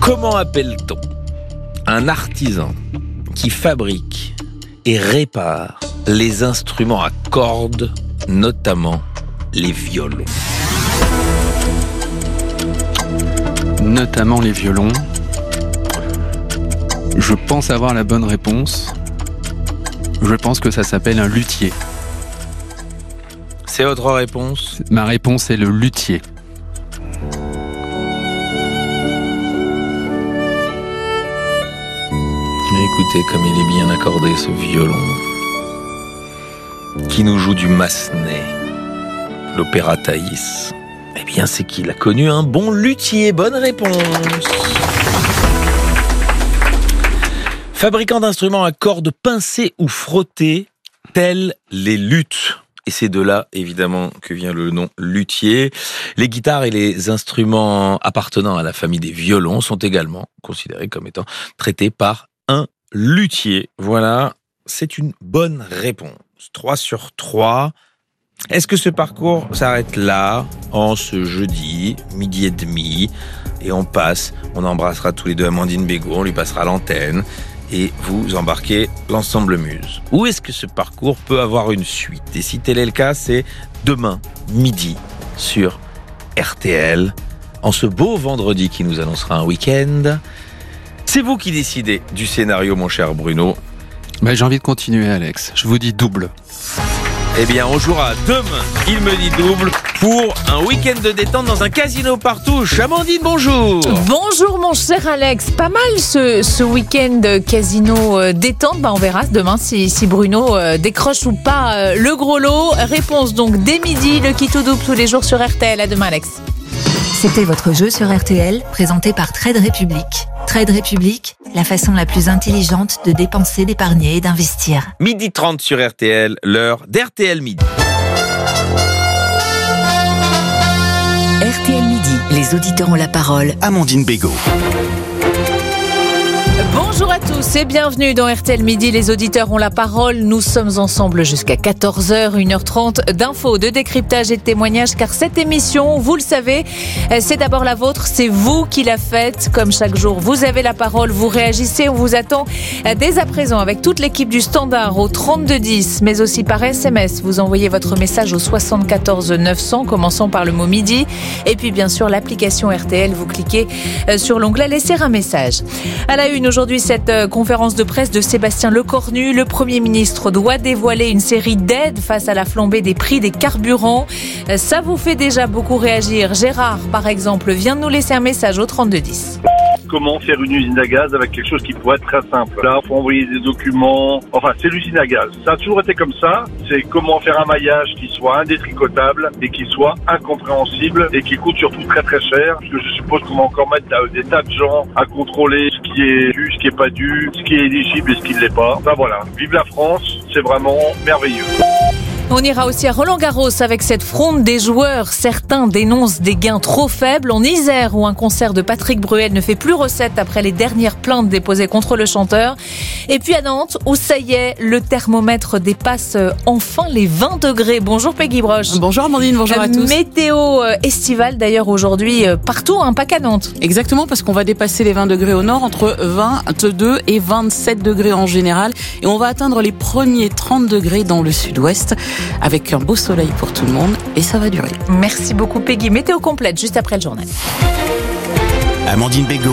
Comment appelle-t-on un artisan qui fabrique et répare les instruments à cordes, notamment les violons? Notamment les violons. Je pense avoir la bonne réponse. Je pense que ça s'appelle un luthier. C'est votre réponse? Ma réponse est le luthier. Écoutez comme il est bien accordé ce violon qui nous joue du Massenet, l'opéra Thaïs. Eh bien c'est qu'il a connu un bon luthier. Bonne réponse. Fabricant d'instruments à cordes pincées ou frottées, tels les luths. Et c'est de là, évidemment, que vient le nom luthier. Les guitares et les instruments appartenant à la famille des violons sont également considérés comme étant traités par un luthier. Voilà, c'est une bonne réponse. 3 sur 3. Est-ce que ce parcours s'arrête là, en ce jeudi, 12h30, et on embrassera tous les deux Amandine Bégaud, on lui passera l'antenne, et vous embarquez l'ensemble Muse? Ou est-ce que ce parcours peut avoir une suite? Et si tel est le cas, c'est demain, midi, sur RTL, en ce beau vendredi qui nous annoncera un week-end. C'est vous qui décidez du scénario, mon cher Bruno. J'ai envie de continuer, Alex. Je vous dis double. Eh bien, on jouera demain, il me dit double, pour un week-end de détente dans un casino partouche. Amandine, bonjour. Bonjour mon cher Alex. Pas mal ce week-end casino détente. On verra demain si Bruno décroche ou pas le gros lot. Réponse donc dès midi, le kit ou double tous les jours sur RTL. À demain Alex. C'était votre jeu sur RTL, présenté par Trade Republic. Trade Republic, la façon la plus intelligente de dépenser, d'épargner et d'investir. 12h30 sur RTL, l'heure d'RTL Midi. RTL Midi, les auditeurs ont la parole. Amandine Bégaud. Bonjour à tous et bienvenue dans RTL Midi. Les auditeurs ont la parole. Nous sommes ensemble jusqu'à 14h, 1h30 d'infos, de décryptage et de témoignages, car cette émission, vous le savez, c'est d'abord la vôtre, c'est vous qui la faites. Comme chaque jour, vous avez la parole, vous réagissez. On vous attend dès à présent avec toute l'équipe du Standard au 3210, mais aussi par SMS. Vous envoyez votre message au 74 900, commençant par le mot midi. Et puis bien sûr, l'application RTL, vous cliquez sur l'onglet laisser un message. À la une aujourd'hui, cette conférence de presse de Sébastien Lecornu. Le Premier ministre doit dévoiler une série d'aides face à la flambée des prix des carburants. Ça vous fait déjà beaucoup réagir. Gérard, par exemple, vient de nous laisser un message au 3210. Comment faire une usine à gaz avec quelque chose qui pourrait être très simple. Là, il faut envoyer des documents. Enfin, c'est l'usine à gaz. Ça a toujours été comme ça. C'est comment faire un maillage qui soit indétricotable et qui soit incompréhensible et qui coûte surtout très très cher. Parce que je suppose qu'on va encore mettre des tas de gens à contrôler ce qui est dû, ce qui est pas dû, ce qui est éligible et ce qui ne l'est pas. Enfin voilà. Vive la France. C'est vraiment merveilleux. On ira aussi à Roland-Garros avec cette fronde des joueurs. Certains dénoncent des gains trop faibles. En Isère, où un concert de Patrick Bruel ne fait plus recette après les dernières plaintes déposées contre le chanteur. Et puis à Nantes, où ça y est, le thermomètre dépasse enfin les 20 degrés. Bonjour Peggy Broche. Bonjour Amandine, bonjour à tous. Météo estivale d'ailleurs aujourd'hui partout, pas qu'à Nantes. Exactement, parce qu'on va dépasser les 20 degrés au nord, entre 22 et 27 degrés en général. Et on va atteindre les premiers 30 degrés dans le sud-ouest, avec un beau soleil pour tout le monde, et ça va durer. Merci beaucoup Peggy. Météo complète juste après le journal. Amandine Bégaud.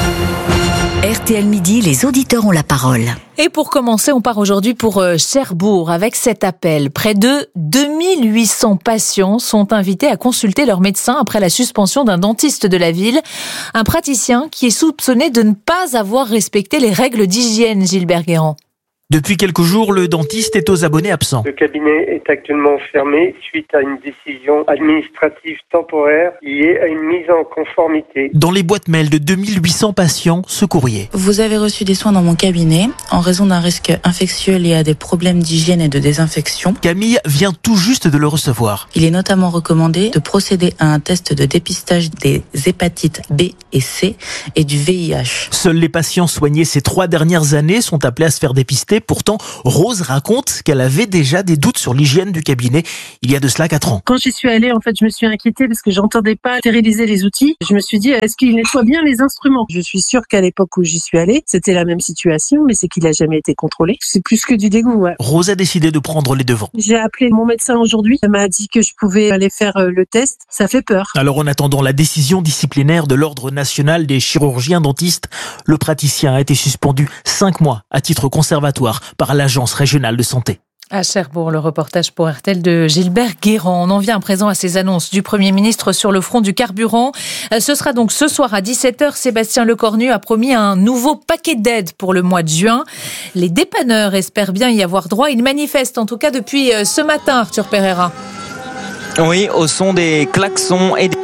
RTL Midi, les auditeurs ont la parole. Et pour commencer, on part aujourd'hui pour Cherbourg avec cet appel. Près de 2800 patients sont invités à consulter leur médecin après la suspension d'un dentiste de la ville. Un praticien qui est soupçonné de ne pas avoir respecté les règles d'hygiène, Gilbert Guérand. Depuis quelques jours, le dentiste est aux abonnés absents. Le cabinet est actuellement fermé suite à une décision administrative temporaire liée à une mise en conformité. Dans les boîtes mail de 2800 patients, ce courrier. Vous avez reçu des soins dans mon cabinet en raison d'un risque infectieux lié à des problèmes d'hygiène et de désinfection. Camille vient tout juste de le recevoir. Il est notamment recommandé de procéder à un test de dépistage des hépatites B et C et du VIH. Seuls les patients soignés ces 3 dernières années sont appelés à se faire dépister. testé. Pourtant, Rose raconte qu'elle avait déjà des doutes sur l'hygiène du cabinet il y a de cela 4 ans. Quand j'y suis allée, en fait, je me suis inquiétée parce que j'entendais pas stériliser les outils. Je me suis dit, est-ce qu'il nettoie bien les instruments? Je suis sûre qu'à l'époque où j'y suis allée, c'était la même situation, mais c'est qu'il a jamais été contrôlé. C'est plus que du dégoût, ouais. Rose a décidé de prendre les devants. J'ai appelé mon médecin aujourd'hui. Elle m'a dit que je pouvais aller faire le test. Ça fait peur. Alors, en attendant la décision disciplinaire de l'Ordre national des chirurgiens dentistes, le praticien a été suspendu 5 mois à titre conservatoire par l'Agence régionale de santé. À Cherbourg, le reportage pour RTL de Gilbert Guérand. On en vient à présent à ces annonces du Premier ministre sur le front du carburant. Ce sera donc ce soir à 17h. Sébastien Lecornu a promis un nouveau paquet d'aides pour le mois de juin. Les dépanneurs espèrent bien y avoir droit. Ils manifestent en tout cas depuis ce matin, Arthur Pereira. Oui, au son des klaxons et des...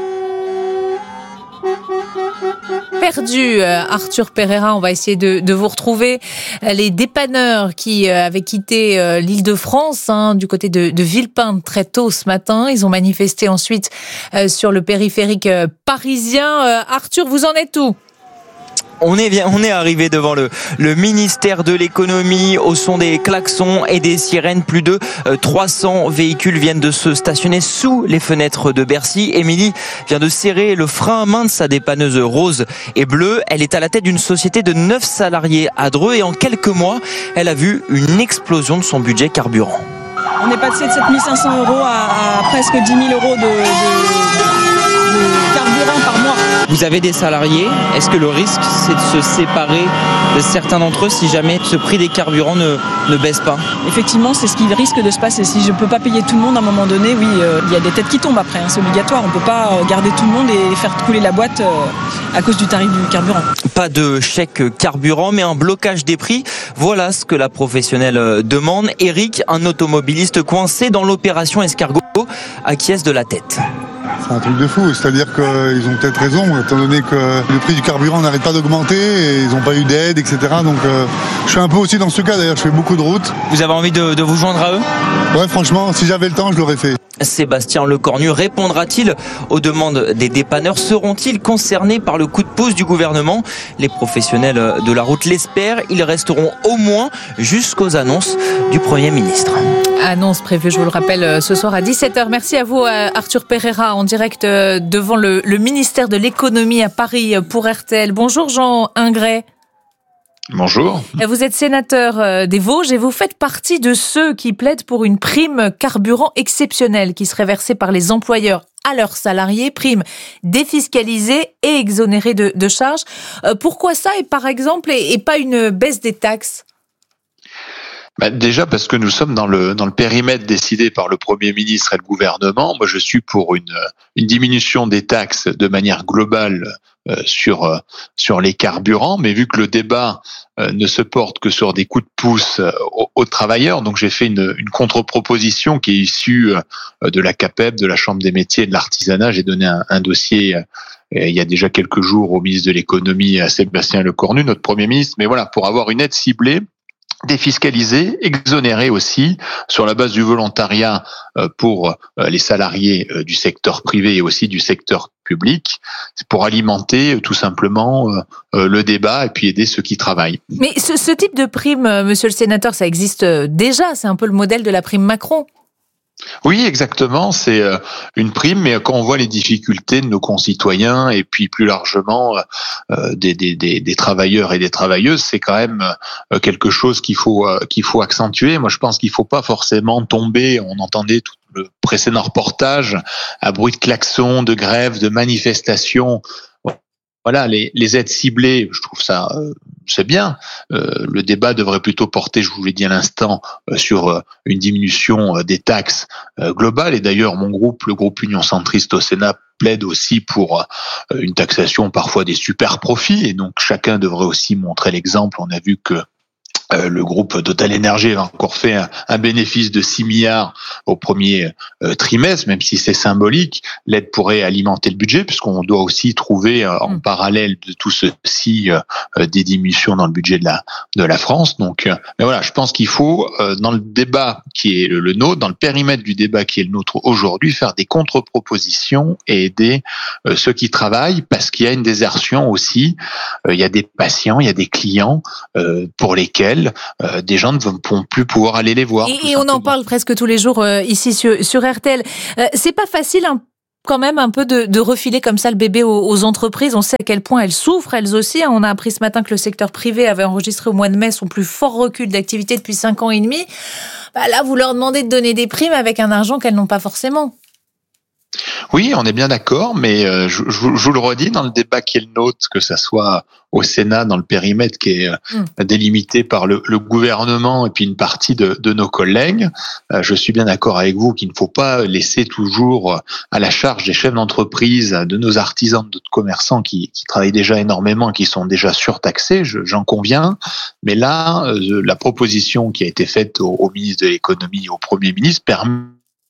Perdu, Arthur Pereira, on va essayer de vous retrouver. Les dépanneurs qui avaient quitté l'Île-de-France, du côté de Villepinte très tôt ce matin, ils ont manifesté ensuite sur le périphérique parisien. Arthur, vous en êtes où ? On est arrivé devant le ministère de l'économie au son des klaxons et des sirènes. Plus de 300 véhicules viennent de se stationner sous les fenêtres de Bercy. Émilie vient de serrer le frein à main de sa dépanneuse rose et bleue. Elle est à la tête d'une société de 9 salariés à Dreux et en quelques mois, elle a vu une explosion de son budget carburant. On est passé de 7 500 € à presque 10 000 € de carburant par mois. Vous avez des salariés, est-ce que le risque c'est de se séparer de certains d'entre eux si jamais ce prix des carburants ne baisse pas? Effectivement, c'est ce qui risque de se passer. Si je ne peux pas payer tout le monde à un moment donné, oui, il y a des têtes qui tombent après, c'est obligatoire. On ne peut pas garder tout le monde et faire couler la boîte à cause du tarif du carburant. Pas de chèque carburant, mais un blocage des prix. Voilà ce que la professionnelle demande. Eric, un automobiliste coincé dans l'opération escargot, acquiesce de la tête. C'est un truc de fou, c'est-à-dire qu'ils ont peut-être raison, étant donné que le prix du carburant n'arrête pas d'augmenter et ils n'ont pas eu d'aide, etc. Donc je suis un peu aussi dans ce cas, d'ailleurs, je fais beaucoup de routes. Vous avez envie de vous joindre à eux ? Ouais, franchement, si j'avais le temps, je l'aurais fait. Sébastien Lecornu répondra-t-il aux demandes des dépanneurs? Seront-ils concernés par le coup de pouce du gouvernement? Les professionnels de la route l'espèrent, ils resteront au moins jusqu'aux annonces du Premier ministre. Annonce prévue, je vous le rappelle, ce soir à 17h. Merci à vous, Arthur Pereira, en direct devant le ministère de l'économie à Paris pour RTL. Bonjour Jean Ingret. Bonjour. Vous êtes sénateur des Vosges et vous faites partie de ceux qui plaident pour une prime carburant exceptionnelle qui serait versée par les employeurs à leurs salariés, prime défiscalisée et exonérée de charges. Pourquoi ça et par exemple et pas une baisse des taxes ? Déjà parce que nous sommes dans le périmètre décidé par le Premier ministre et le gouvernement. Moi, je suis pour une diminution des taxes de manière globale sur les carburants, mais vu que le débat ne se porte que sur des coups de pouce aux travailleurs, donc j'ai fait une contre-proposition qui est issue de la CAPEB, de la Chambre des métiers et de l'artisanat. J'ai donné un dossier il y a déjà quelques jours au ministre de l'économie, à Sébastien Lecornu, notre Premier ministre, mais voilà, pour avoir une aide ciblée, défiscalisé, exonéré aussi sur la base du volontariat pour les salariés du secteur privé et aussi du secteur public, c'est pour alimenter tout simplement le débat et puis aider ceux qui travaillent. Mais ce type de prime, monsieur le sénateur, ça existe déjà, c'est un peu le modèle de la prime Macron. Oui, exactement. C'est une prime, mais quand on voit les difficultés de nos concitoyens et puis plus largement des travailleurs et des travailleuses, c'est quand même quelque chose qu'il faut accentuer. Moi, je pense qu'il faut pas forcément tomber. On entendait tout le précédent reportage à bruit de klaxons, de grèves, de manifestations. Voilà, les aides ciblées, je trouve ça c'est bien. Le débat devrait plutôt porter, je vous l'ai dit à l'instant, sur une diminution des taxes globales. Et d'ailleurs, mon groupe, le groupe Union Centriste au Sénat, plaide aussi pour une taxation parfois des super profits. Et donc, chacun devrait aussi montrer l'exemple. On a vu que le groupe Total Energy a encore fait un bénéfice de 6 milliards au premier trimestre, même si c'est symbolique. L'aide pourrait alimenter le budget, puisqu'on doit aussi trouver en parallèle de tout ceci des diminutions dans le budget de la France. Donc, mais voilà, je pense qu'il faut, dans le débat qui est le nôtre, dans le périmètre du débat qui est le nôtre aujourd'hui, faire des contre-propositions et aider ceux qui travaillent, parce qu'il y a une désertion aussi. Il y a des patients, il y a des clients pour lesquels lesquels des gens ne vont plus pouvoir aller les voir. Et on en parle presque tous les jours ici sur RTL. C'est pas facile quand même un peu de refiler comme ça le bébé aux entreprises. On sait à quel point elles souffrent, elles aussi. On a appris ce matin que le secteur privé avait enregistré au mois de mai son plus fort recul d'activité depuis 5 ans et demi. Là, vous leur demandez de donner des primes avec un argent qu'elles n'ont pas forcément. Oui, on est bien d'accord, mais je vous le redis, dans le débat qui est le nôtre, que ça soit au Sénat, dans le périmètre qui est délimité par le gouvernement et puis une partie de nos collègues, je suis bien d'accord avec vous qu'il ne faut pas laisser toujours à la charge des chefs d'entreprise, de nos artisans, de nos commerçants qui travaillent déjà énormément, qui sont déjà surtaxés, j'en conviens, mais là, la proposition qui a été faite au ministre de l'économie et au Premier ministre permet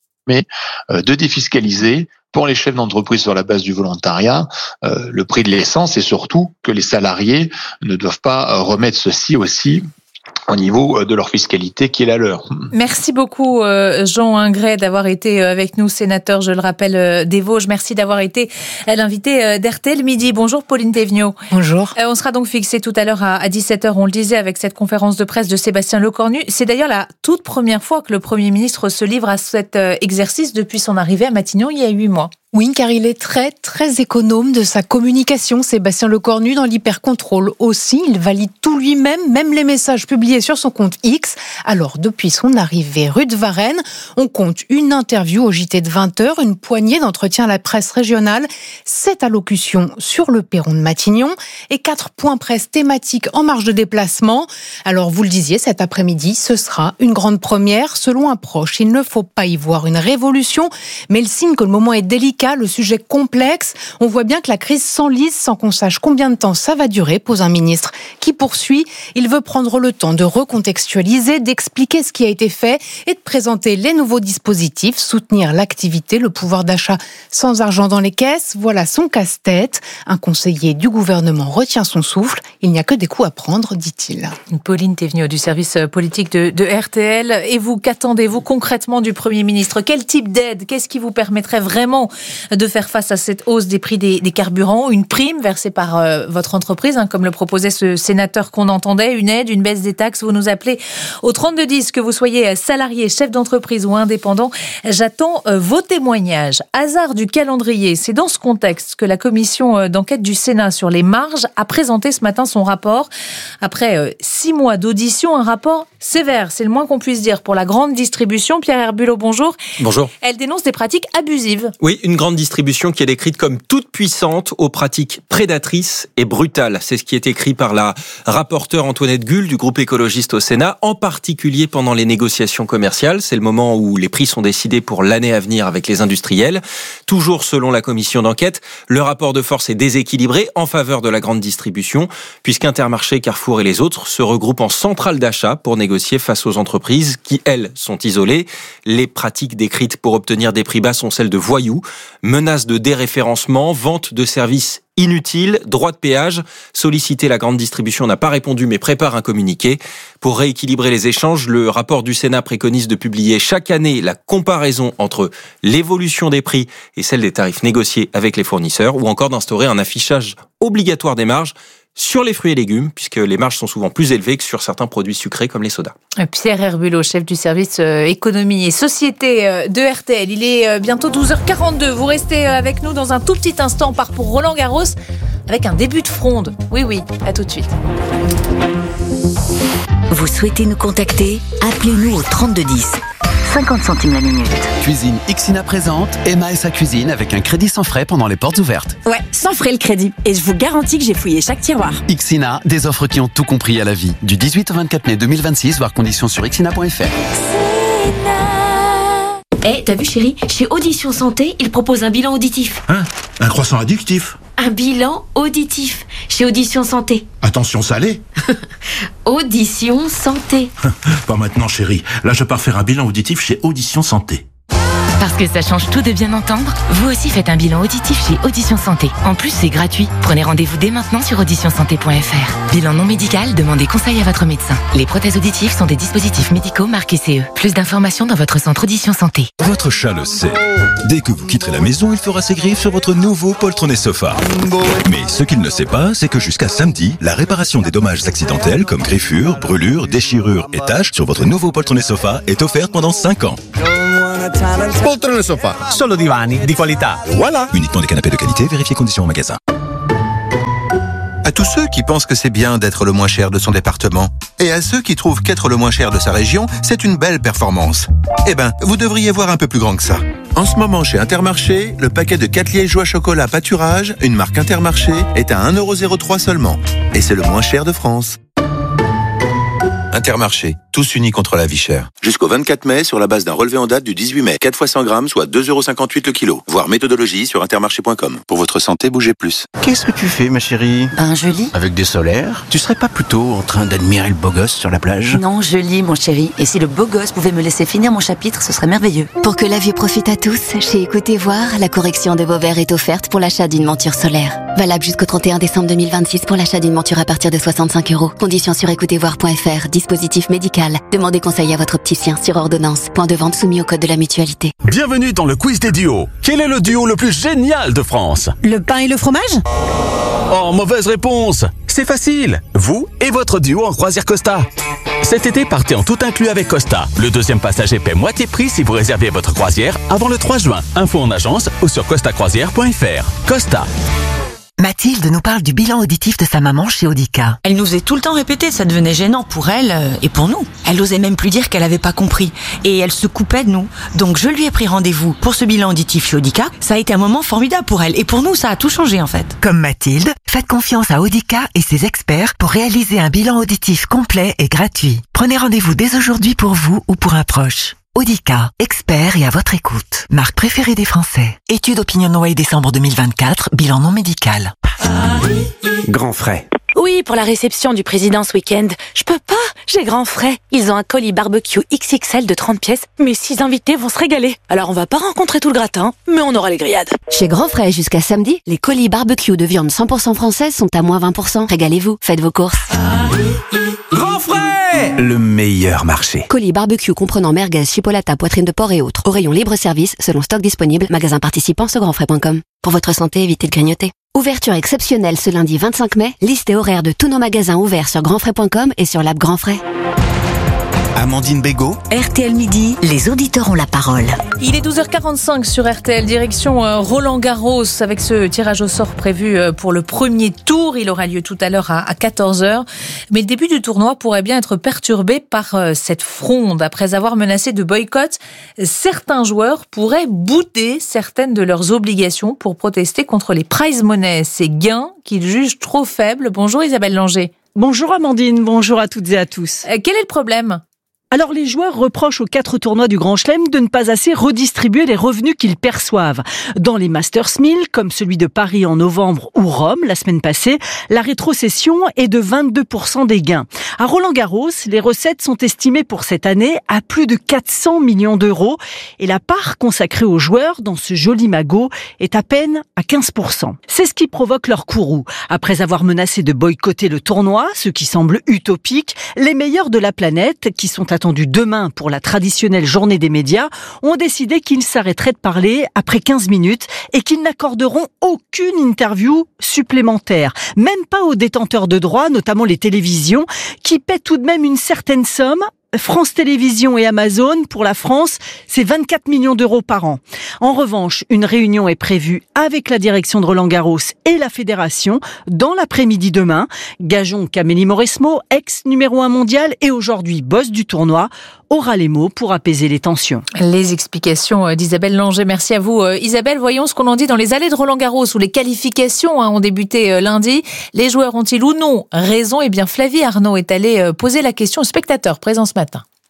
de défiscaliser pour les chefs d'entreprise sur la base du volontariat le prix de l'essence et surtout que les salariés ne doivent pas remettre ceci aussi au niveau de leur fiscalité qui est la leur. Merci beaucoup Jean Ingret d'avoir été avec nous, sénateur, je le rappelle, des Vosges. Merci d'avoir été l'invité d'RTL Midi. Bonjour Pauline Thévenot. Bonjour. On sera donc fixé tout à l'heure à 17h, on le disait, avec cette conférence de presse de Sébastien Lecornu. C'est d'ailleurs la toute première fois que le Premier ministre se livre à cet exercice depuis son arrivée à Matignon il y a 8 mois. Oui, car il est très, très économe de sa communication, Sébastien Lecornu, dans l'hypercontrôle aussi. Il valide tout lui-même, même les messages publiés sur son compte X. Alors, depuis son arrivée rue de Varennes, on compte une interview au JT de 20h, une poignée d'entretiens à la presse régionale, 7 allocutions sur le perron de Matignon et 4 points presse thématiques en marge de déplacement. Alors, vous le disiez, cet après-midi, ce sera une grande première. Selon un proche, il ne faut pas y voir une révolution, mais le signe que le moment est délicat, le sujet complexe. On voit bien que la crise s'enlise sans qu'on sache combien de temps ça va durer, pose un ministre qui poursuit. Il veut prendre le temps de recontextualiser, d'expliquer ce qui a été fait et de présenter les nouveaux dispositifs, soutenir l'activité, le pouvoir d'achat sans argent dans les caisses. Voilà son casse-tête. Un conseiller du gouvernement retient son souffle. Il n'y a que des coups à prendre, dit-il. Pauline Thévenot du service politique de RTL. Et vous, qu'attendez-vous concrètement du Premier ministre ? Quel type d'aide ? Qu'est-ce qui vous permettrait vraiment de faire face à cette hausse des prix des carburants, une prime versée par votre entreprise, comme le proposait ce sénateur qu'on entendait, une aide, une baisse des taxes. Vous nous appelez au 3210, que vous soyez salarié, chef d'entreprise ou indépendant. J'attends vos témoignages. Hasard du calendrier, c'est dans ce contexte que la commission d'enquête du Sénat sur les marges a présenté ce matin son rapport. Après 6 mois d'audition, un rapport sévère, c'est le moins qu'on puisse dire, pour la grande distribution. Pierre Herbulot, bonjour. Bonjour. Elle dénonce des pratiques abusives. Oui, une grande distribution qui est décrite comme toute puissante aux pratiques prédatrices et brutales. C'est ce qui est écrit par la rapporteure Antoinette Guhl du groupe écologiste au Sénat, en particulier pendant les négociations commerciales. C'est le moment où les prix sont décidés pour l'année à venir avec les industriels. Toujours selon la commission d'enquête, le rapport de force est déséquilibré en faveur de la grande distribution, puisqu'Intermarché, Carrefour et les autres se regroupent en centrales d'achat pour négocier face aux entreprises qui, elles, sont isolées. Les pratiques décrites pour obtenir des prix bas sont celles de voyous, menaces de déréférencement, vente de services inutiles, droit de péage. Solliciter la grande distribution n'a pas répondu mais prépare un communiqué. Pour rééquilibrer les échanges, le rapport du Sénat préconise de publier chaque année la comparaison entre l'évolution des prix et celle des tarifs négociés avec les fournisseurs, ou encore d'instaurer un affichage obligatoire des marges sur les fruits et légumes, puisque les marges sont souvent plus élevées que sur certains produits sucrés comme les sodas. Pierre Herbulot, chef du service économie et société de RTL. Il est bientôt 12h42. Vous restez avec nous dans un tout petit instant. On part pour Roland-Garros avec un début de fronde. Oui, à tout de suite. Vous souhaitez nous contacter ? Appelez-nous au 3210. 50 centimes la minute. Cuisine Ixina présente Emma et sa cuisine avec un crédit sans frais pendant les portes ouvertes. Ouais, sans frais le crédit. Et je vous garantis que j'ai fouillé chaque tiroir. Ixina, des offres qui ont tout compris à la vie. Du 18 au 24 mai 2026, voir conditions sur ixina.fr. T'as vu chérie ? Chez Audition Santé, ils proposent un bilan auditif. Hein ? Un croissant addictif ? Un bilan auditif. Chez Audition Santé. Attention salé. Audition Santé. Pas maintenant chérie. Là je pars faire un bilan auditif chez Audition Santé. Parce que ça change tout de bien entendre, vous aussi faites un bilan auditif chez Audition Santé. En plus, c'est gratuit. Prenez rendez-vous dès maintenant sur auditionsanté.fr. Bilan non médical, demandez conseil à votre médecin. Les prothèses auditives sont des dispositifs médicaux marqués CE. Plus d'informations dans votre centre Audition Santé. Votre chat le sait. Dès que vous quitterez la maison, il fera ses griffes sur votre nouveau poltronné sofa. Mais ce qu'il ne sait pas, c'est que jusqu'à samedi, la réparation des dommages accidentels comme griffures, brûlures, déchirures et taches sur votre nouveau poltronné sofa est offerte pendant 5 ans. Poltrone Sofa, solo divani di qualità. Voilà. Uniquement des canapés de qualité, vérifiez conditions en magasin. À tous ceux qui pensent que c'est bien d'être le moins cher de son département, et à ceux qui trouvent qu'être le moins cher de sa région, c'est une belle performance. Eh ben, vous devriez voir un peu plus grand que ça. En ce moment, chez Intermarché, le paquet de 4 liégeois chocolat pâturage, une marque Intermarché, est à 1,03€ seulement. Et c'est le moins cher de France. Intermarché, tous unis contre la vie chère. Jusqu'au 24 mai, sur la base d'un relevé en date du 18 mai. 4 fois 100 grammes, soit 2,58€ le kilo. Voir méthodologie sur intermarché.com. Pour votre santé, bougez plus. Qu'est-ce que tu fais, ma chérie? Je lis. Avec des solaires? Tu serais pas plutôt en train d'admirer le beau gosse sur la plage? Non, je lis, mon chéri. Et si le beau gosse pouvait me laisser finir mon chapitre, ce serait merveilleux. Pour que la vue profite à tous, chez Écoutez Voir, la correction de vos verres est offerte pour l'achat d'une monture solaire. Valable jusqu'au 31 décembre 2026 pour l'achat d'une monture à partir de 65€. Conditions sur écoutezvoir.fr. Dispositif médical. Demandez conseil à votre opticien sur ordonnance. Point de vente soumis au code de la mutualité. Bienvenue dans le quiz des duos. Quel est le duo le plus génial de France? Le pain et le fromage? Oh, mauvaise réponse. C'est facile. Vous et votre duo en croisière Costa. Cet été, partez en tout inclus avec Costa. Le deuxième passager paie moitié prix si vous réservez votre croisière avant le 3 juin. Info en agence ou sur costacroisière.fr. Costa. Mathilde nous parle du bilan auditif de sa maman chez Audica. Elle nous est tout le temps répété, ça devenait gênant pour elle et pour nous. Elle osait même plus dire qu'elle avait pas compris et elle se coupait de nous. Donc je lui ai pris rendez-vous pour ce bilan auditif chez Audica. Ça a été un moment formidable pour elle et pour nous, ça a tout changé en fait. Comme Mathilde, faites confiance à Audica et ses experts pour réaliser un bilan auditif complet et gratuit. Prenez rendez-vous dès aujourd'hui pour vous ou pour un proche. Audica, expert et à votre écoute. Marque préférée des Français. Étude OpinionWay décembre 2024, bilan non médical. Grand frais. Oui, pour la réception du président ce week-end. Je peux pas, j'ai grand frais. Ils ont un colis barbecue XXL de 30 pièces. Mes 6 invités vont se régaler. Alors on va pas rencontrer tout le gratin, mais on aura les grillades. Chez Grand Frais, jusqu'à samedi, les colis barbecue de viande 100% française sont à moins 20%. Régalez-vous, faites vos courses. Grand frais! Le meilleur marché. Colis barbecue comprenant merguez, chipolata, poitrine de porc et autres. Au rayon libre-service, selon stock disponible, magasin participant sur grandfrais.com. Pour votre santé, évitez de grignoter. Ouverture exceptionnelle ce lundi 25 mai. Liste et horaire de tous nos magasins ouverts sur grandfrais.com et sur l'app Grand Frais. Amandine Bégaud. RTL Midi, les auditeurs ont la parole. Il est 12h45 sur RTL, direction Roland-Garros avec ce tirage au sort prévu pour le premier tour. Il aura lieu tout à l'heure à 14h. Mais le début du tournoi pourrait bien être perturbé par cette fronde. Après avoir menacé de boycott, certains joueurs pourraient bouder certaines de leurs obligations pour protester contre les prize money, ces gains qu'ils jugent trop faibles. Bonjour Isabelle Langer. Bonjour Amandine, bonjour à toutes et à tous. Quel est le problème ? Alors les joueurs reprochent aux 4 tournois du Grand Chelem de ne pas assez redistribuer les revenus qu'ils perçoivent. Dans les Masters 1000, comme celui de Paris en novembre ou Rome la semaine passée, la rétrocession est de 22% des gains. À Roland-Garros, les recettes sont estimées pour cette année à plus de 400 millions d'euros et la part consacrée aux joueurs dans ce joli magot est à peine à 15%. C'est ce qui provoque leur courroux. Après avoir menacé de boycotter le tournoi, ce qui semble utopique, les meilleurs de la planète, qui sont attendus demain pour la traditionnelle journée des médias, ont décidé qu'ils s'arrêteraient de parler après 15 minutes et qu'ils n'accorderont aucune interview supplémentaire. Même pas aux détenteurs de droits, notamment les télévisions, qui paient tout de même une certaine somme. France Télévisions et Amazon, pour la France, c'est 24 millions d'euros par an. En revanche, une réunion est prévue avec la direction de Roland-Garros et la fédération dans l'après-midi demain. Gageons qu'Amélie Mauresmo, ex-numéro 1 mondial et aujourd'hui boss du tournoi, aura les mots pour apaiser les tensions. Les explications d'Isabelle Langer. Merci à vous Isabelle. Voyons ce qu'on en dit dans les allées de Roland-Garros où les qualifications ont débuté lundi. Les joueurs ont-ils ou non raison ? Eh bien Flavie Arnaud est allée poser la question aux spectateurs présents ce matin.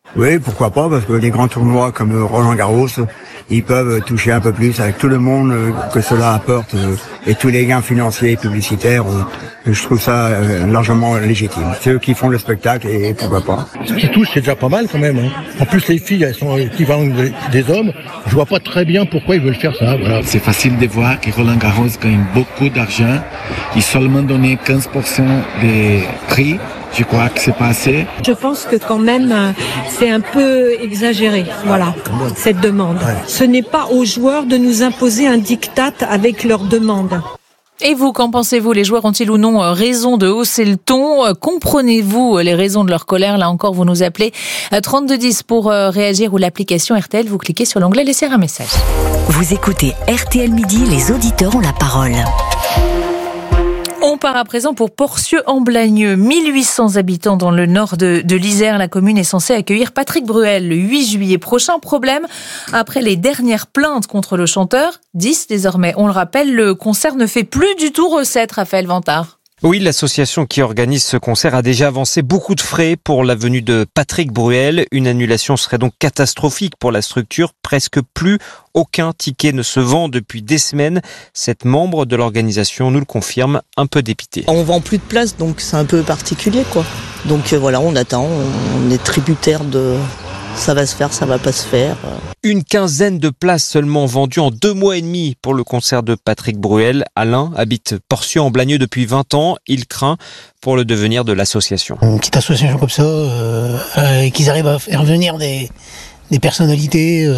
Oui, pourquoi pas, parce que les grands tournois comme Roland-Garros, ils peuvent toucher un peu plus avec tout le monde que cela apporte et tous les gains financiers et publicitaires. Je trouve ça largement légitime. C'est eux qui font le spectacle et pourquoi pas. Ce qui touche, c'est déjà pas mal quand même. Hein. En plus, les filles, elles sont équivalentes des hommes. Je vois pas très bien pourquoi ils veulent faire ça. Voilà. C'est facile de voir que Roland-Garros gagne beaucoup d'argent. Ils seulement donné 15% des prix. Je crois que c'est pas assez. Je pense que quand même, c'est un peu exagéré, voilà, cette demande. Ce n'est pas aux joueurs de nous imposer un diktat avec leurs demandes. Et vous, qu'en pensez-vous? Les joueurs ont-ils ou non raison de hausser le ton? Comprenez-vous les raisons de leur colère? Là encore, vous nous appelez 3210 pour réagir ou l'application RTL. Vous cliquez sur l'onglet laisser un message. Vous écoutez RTL Midi, les auditeurs ont la parole. On part à présent pour Porcieux-en-Blagneux. 1800 habitants dans le nord de l'Isère. La commune est censée accueillir Patrick Bruel le 8 juillet prochain. Problème, après les dernières plaintes contre le chanteur, 10 désormais. On le rappelle, le concert ne fait plus du tout recette, Raphaël Vantard. Oui, l'association qui organise ce concert a déjà avancé beaucoup de frais pour la venue de Patrick Bruel. Une annulation serait donc catastrophique pour la structure. Presque plus aucun ticket ne se vend depuis des semaines. Cette membre de l'organisation nous le confirme, un peu dépité. On vend plus de place, donc c'est un peu particulier, quoi. Donc voilà, on attend, on est tributaire de... Ça va se faire, ça va pas se faire. Une quinzaine de places seulement vendues en 2 mois et demi pour le concert de Patrick Bruel. Alain habite Porcieux-en-Blagneux depuis 20 ans. Il craint pour le devenir de l'association. Une petite association comme ça, qu'ils arrivent à faire venir des personnalités.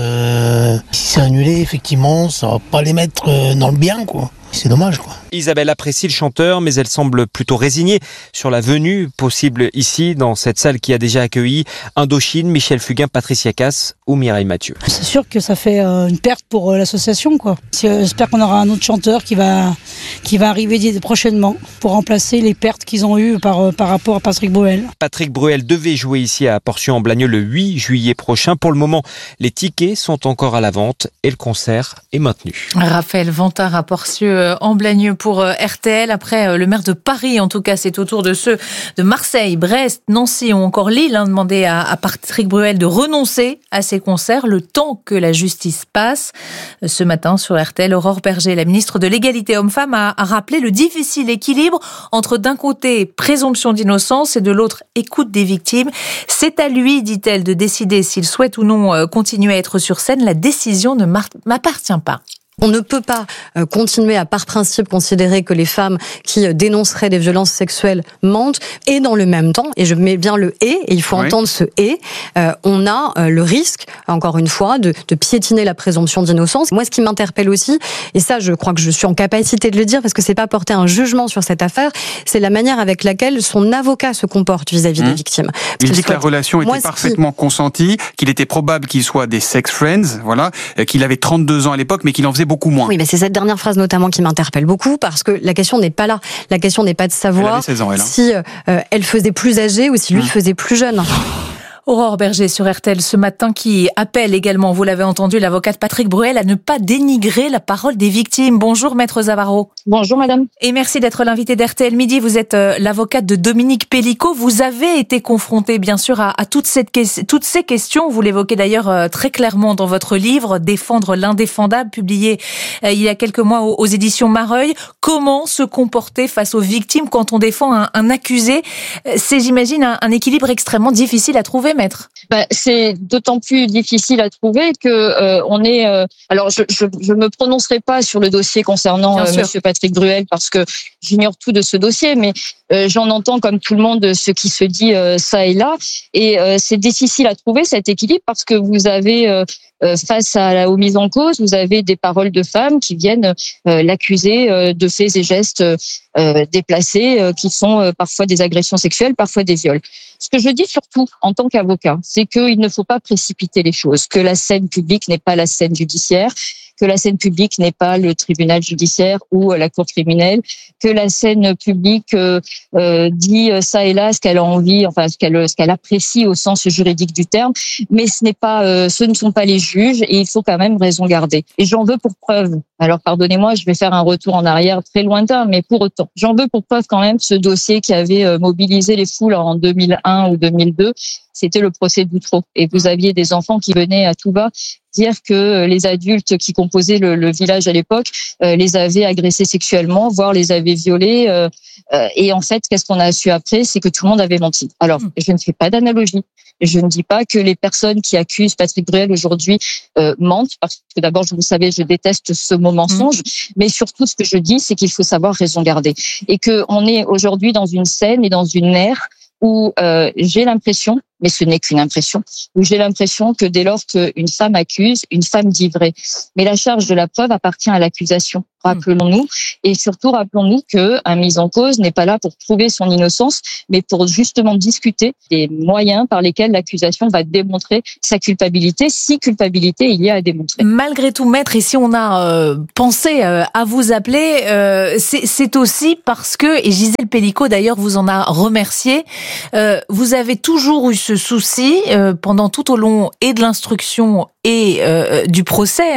Si c'est annulé, effectivement, ça va pas les mettre dans le bien, quoi. C'est dommage, quoi. Isabelle apprécie le chanteur, mais elle semble plutôt résignée sur la venue possible ici, dans cette salle qui a déjà accueilli Indochine, Michel Fugain, Patricia Cass ou Mireille Mathieu. C'est sûr que ça fait une perte pour l'association, quoi. J'espère qu'on aura un autre chanteur qui va arriver prochainement pour remplacer les pertes qu'ils ont eues par rapport à Patrick Bruel. Patrick Bruel devait jouer ici à Porcieux-en-Blagneux le 8 juillet prochain. Pour le moment, les tickets sont encore à la vente et le concert est maintenu. Raphaël Vantard à Porcieux-en-Blagneux pour RTL. Après le maire de Paris, en tout cas, c'est au tour de ceux de Marseille, Brest, Nancy ou encore Lille demandé à Patrick Bruel de renoncer à ses concerts le temps que la justice passe. Ce matin sur RTL, Aurore Berger, la ministre de l'Égalité Homme-Femme, a rappelé le difficile équilibre entre d'un côté présomption d'innocence et de l'autre écoute des victimes. C'est à lui, dit-elle, de décider s'il souhaite ou non continuer à être sur scène. La décision ne m'appartient pas. On ne peut pas continuer à, par principe, considérer que les femmes qui dénonceraient des violences sexuelles mentent. Et dans le même temps, et je mets bien le « et il faut entendre ce « et on a le risque, encore une fois, de piétiner la présomption d'innocence. Moi, ce qui m'interpelle aussi, et ça, je crois que je suis en capacité de le dire, parce que c'est pas porter un jugement sur cette affaire, c'est la manière avec laquelle son avocat se comporte vis-à-vis des victimes. Il dit que la relation était parfaitement consentie, qu'il était probable qu'il soit des sex friends, voilà, qu'il avait 32 ans à l'époque, mais qu'il en faisait beaucoup moins. Oui, mais c'est cette dernière phrase notamment qui m'interpelle beaucoup, parce que la question n'est pas là. La question n'est pas de savoir si elle faisait plus âgée ou si lui faisait plus jeune. Aurore Berger sur RTL ce matin qui appelle également, vous l'avez entendu, l'avocate Patrick Bruel à ne pas dénigrer la parole des victimes. Bonjour Maître Zavaro. Bonjour Madame. Et merci d'être l'invité d'RTL Midi. Vous êtes l'avocate de Dominique Pellicot. Vous avez été confrontée bien sûr à toutes ces questions. Vous l'évoquez d'ailleurs très clairement dans votre livre Défendre l'indéfendable, publié il y a quelques mois aux éditions Mareuil. Comment se comporter face aux victimes quand on défend un accusé? C'est, j'imagine, un équilibre extrêmement difficile à trouver. Maître. C'est d'autant plus difficile à trouver que on est. Alors, je me prononcerai pas sur le dossier concernant Monsieur Patrick Bruel parce que j'ignore tout de ce dossier, mais j'en entends comme tout le monde ce qui se dit ça et là, et c'est difficile à trouver cet équilibre parce que vous avez face aux mises en cause, vous avez des paroles de femmes qui viennent l'accuser de faits et gestes déplacés qui sont parfois des agressions sexuelles, parfois des viols. Ce que je dis surtout en tant qu'avocat, c'est qu'il ne faut pas précipiter les choses, que la scène publique n'est pas la scène judiciaire, que la scène publique n'est pas le tribunal judiciaire ou la cour criminelle, que la scène publique dit ça et là ce qu'elle a envie, enfin ce qu'elle apprécie au sens juridique du terme, mais ce ne sont pas les juges et il faut quand même raison garder. Et j'en veux pour preuve. Alors pardonnez-moi, je vais faire un retour en arrière très lointain, mais pour autant, j'en veux pour preuve quand même ce dossier qui avait mobilisé les foules en 2001 ou 2002. C'était le procès d'Outreau. Et vous aviez des enfants qui venaient à tout va dire que les adultes qui composaient le village à l'époque les avaient agressés sexuellement, voire les avaient violés. Et en fait, qu'est-ce qu'on a su après? C'est que tout le monde avait menti. Alors, je ne fais pas d'analogie. Je ne dis pas que les personnes qui accusent Patrick Bruel aujourd'hui mentent, parce que d'abord, vous savez, je déteste ce mot mensonge, mais surtout ce que je dis, c'est qu'il faut savoir raison garder. Et qu'on est aujourd'hui dans une scène et dans une ère où j'ai l'impression, mais ce n'est qu'une impression, où j'ai l'impression que dès lors qu'une femme accuse, une femme dit vrai. Mais la charge de la preuve appartient à l'accusation. Rappelons-nous, et surtout rappelons-nous qu'un mis en cause n'est pas là pour prouver son innocence, mais pour justement discuter des moyens par lesquels l'accusation va démontrer sa culpabilité, si culpabilité il y a à démontrer. Malgré tout, maître, et si on a pensé à vous appeler, c'est aussi parce que, et Gisèle Pellicot d'ailleurs vous en a remercié, vous avez toujours eu ce souci pendant tout au long et de l'instruction et du procès,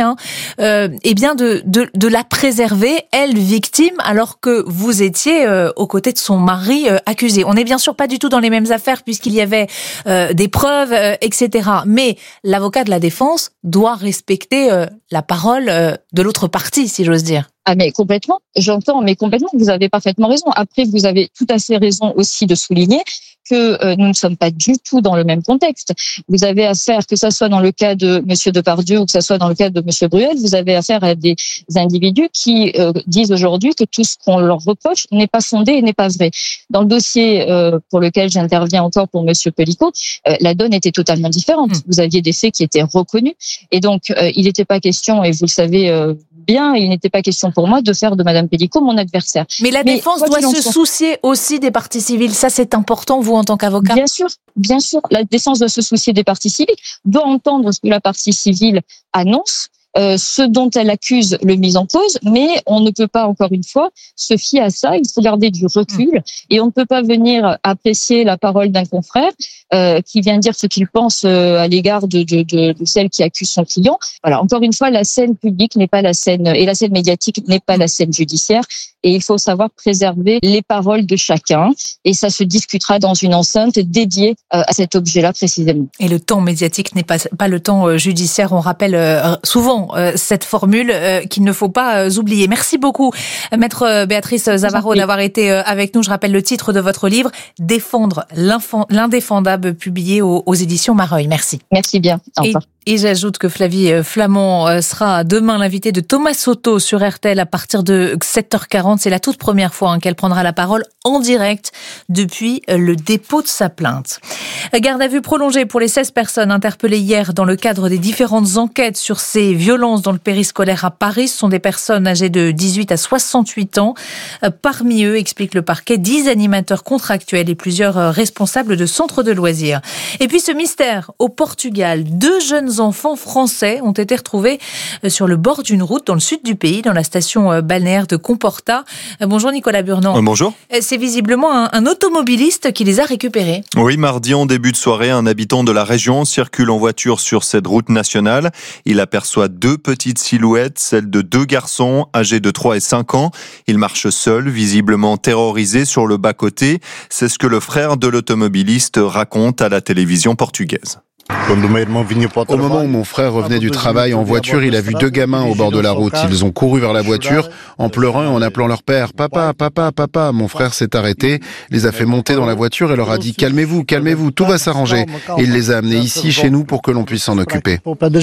et bien de la préserver, elle victime, alors que vous étiez aux côtés de son mari accusé. On n'est bien sûr pas du tout dans les mêmes affaires puisqu'il y avait des preuves, etc. Mais l'avocat de la défense doit respecter la parole de l'autre partie, si j'ose dire. Ah mais complètement, j'entends, mais complètement, vous avez parfaitement raison. Après, vous avez tout à fait raison aussi de souligner que nous ne sommes pas du tout dans le même contexte. Vous avez affaire, que ça soit dans le cas de Monsieur Depardieu ou que ça soit dans le cas de Monsieur Bruel, vous avez affaire à des individus qui disent aujourd'hui que tout ce qu'on leur reproche n'est pas fondé et n'est pas vrai. Dans le dossier pour lequel j'interviens encore pour Monsieur Pellicot, la donne était totalement différente. Vous aviez des faits qui étaient reconnus et donc il n'était pas question, et vous le savez bien, il n'était pas question pour moi de faire de Madame Pellicot mon adversaire. Mais la défense doit se soucier aussi des parties civiles. Ça, c'est important, vous, en tant qu'avocat? Bien sûr. La défense doit se soucier des parties civiles, doit entendre ce que la partie civile annonce, ce dont elle accuse le mis en cause, mais on ne peut pas, encore une fois, se fier à ça. Il faut garder du recul et on ne peut pas venir apprécier la parole d'un confrère qui vient dire ce qu'il pense à l'égard de celle qui accuse son client. Voilà, encore une fois, la scène publique n'est pas la scène, et la scène médiatique n'est pas la scène judiciaire, et il faut savoir préserver les paroles de chacun, et ça se discutera dans une enceinte dédiée à cet objet-là précisément. Et le temps médiatique n'est pas le temps judiciaire. On rappelle souvent cette formule qu'il ne faut pas oublier. Merci beaucoup, maître Béatrice Zavarro, d'avoir été avec nous. Je rappelle le titre de votre livre, Défendre l'indéfendable, publié aux éditions Mareuil. Merci. Merci bien. Au revoir. Et j'ajoute que Flavie Flament sera demain l'invitée de Thomas Soto sur RTL à partir de 7h40. C'est la toute première fois qu'elle prendra la parole en direct depuis le dépôt de sa plainte. Garde à vue prolongée pour les 16 personnes interpellées hier dans le cadre des différentes enquêtes sur ces violences dans le périscolaire à Paris. Ce sont des personnes âgées de 18 à 68 ans. Parmi eux, explique le parquet, 10 animateurs contractuels et plusieurs responsables de centres de loisirs. Et puis ce mystère au Portugal, 2 jeunes enfants français ont été retrouvés sur le bord d'une route dans le sud du pays, dans la station balnéaire de Comporta. Bonjour Nicolas Burnand. Bonjour. C'est visiblement un automobiliste qui les a récupérés. Oui, mardi en début de soirée, un habitant de la région circule en voiture sur cette route nationale. Il aperçoit 2 petites silhouettes, celle de 2 garçons âgés de 3 et 5 ans. Ils marchent seuls, visiblement terrorisés sur le bas-côté. C'est ce que le frère de l'automobiliste raconte à la télévision portugaise. Au moment où mon frère revenait du travail en voiture, il a vu 2 gamins au bord de la route. Ils ont couru vers la voiture en pleurant et en appelant leur père. « Papa, papa, papa !» Mon frère s'est arrêté, les a fait monter dans la voiture et leur a dit « Calmez-vous, calmez-vous, tout va s'arranger ». Et il les a amenés ici, chez nous, pour que l'on puisse s'en occuper.